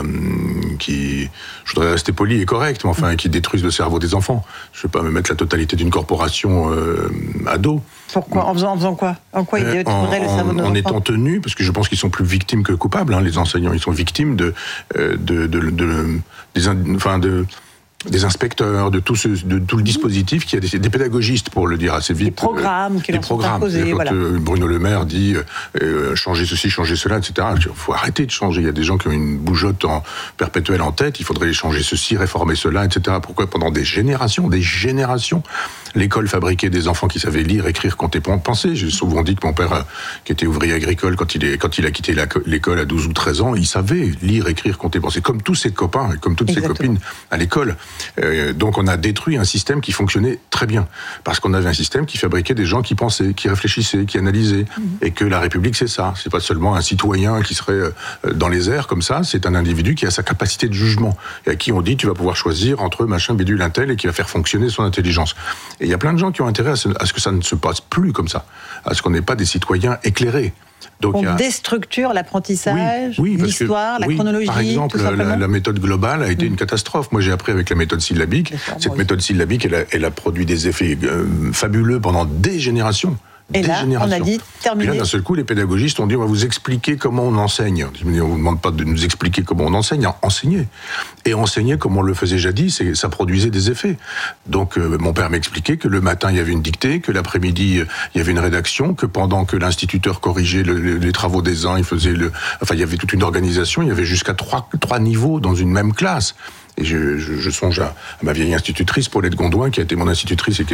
qui, je voudrais rester poli et correct, mais enfin, mm-hmm. qui détruisent le cerveau des enfants. Je vais pas me mettre la totalité d'une corporation euh, à dos. Pourquoi ? En faisant, en faisant quoi ? En quoi ils euh, détruiraient le cerveau de nos En enfants ? étant tenus, parce que je pense qu'ils sont plus victimes que coupables. Hein, les enseignants, ils sont victimes de, de, de, de, de des, enfin de des inspecteurs, de tout, ce, de tout le dispositif, qui a des, des pédagogistes, pour le dire assez vite. Des programmes qui leur sont imposés. Voilà. Bruno Le Maire dit euh, changer ceci, changer cela, et cetera. Il faut arrêter de changer. Il y a des gens qui ont une bougeotte en perpétuelle en tête. Il faudrait changer ceci, réformer cela, et cetera. Pourquoi pendant des générations, des générations, l'école fabriquait des enfants qui savaient lire, écrire, compter, penser. J'ai souvent dit que mon père, qui était ouvrier agricole, quand il, est, quand il a quitté la, l'école à douze ou treize ans, il savait lire, écrire, compter, penser, comme tous ses copains et comme toutes Exactement. ses copines à l'école. Euh, donc on a détruit un système qui fonctionnait très bien, parce qu'on avait un système qui fabriquait des gens qui pensaient, qui réfléchissaient, qui analysaient, mmh. et que la République c'est ça, c'est pas seulement un citoyen qui serait dans les airs comme ça, c'est un individu qui a sa capacité de jugement, et à qui on dit tu vas pouvoir choisir entre machin, bidule, un tel, et qui va faire fonctionner son intelligence. Et il y a plein de gens qui ont intérêt à ce, à ce que ça ne se passe plus comme ça, à ce qu'on n'ait pas des citoyens éclairés. Donc, on a... déstructure l'apprentissage, oui, oui, l'histoire, que, la oui, chronologie. Par exemple, tout la, la méthode globale a été mmh. une catastrophe. Moi, j'ai appris avec la méthode syllabique. Cette méthode syllabique, elle a, elle a produit des effets euh, fabuleux pendant des générations. Et là, on a dit terminé. Et là, d'un seul coup, les pédagogistes ont dit on va vous expliquer comment on enseigne. On ne vous demande pas de nous expliquer comment on enseigne, enseigner. Et enseigner comme on le faisait jadis, et ça produisait des effets. Donc, euh, mon père m'expliquait que le matin, il y avait une dictée, que l'après-midi, il y avait une rédaction, que pendant que l'instituteur corrigeait le, le, les travaux des uns, il faisait le. Enfin, il y avait toute une organisation, il y avait jusqu'à trois, trois niveaux dans une même classe. Et je, je, je songe à, à ma vieille institutrice, Paulette Gondouin, qui a été mon institutrice et qui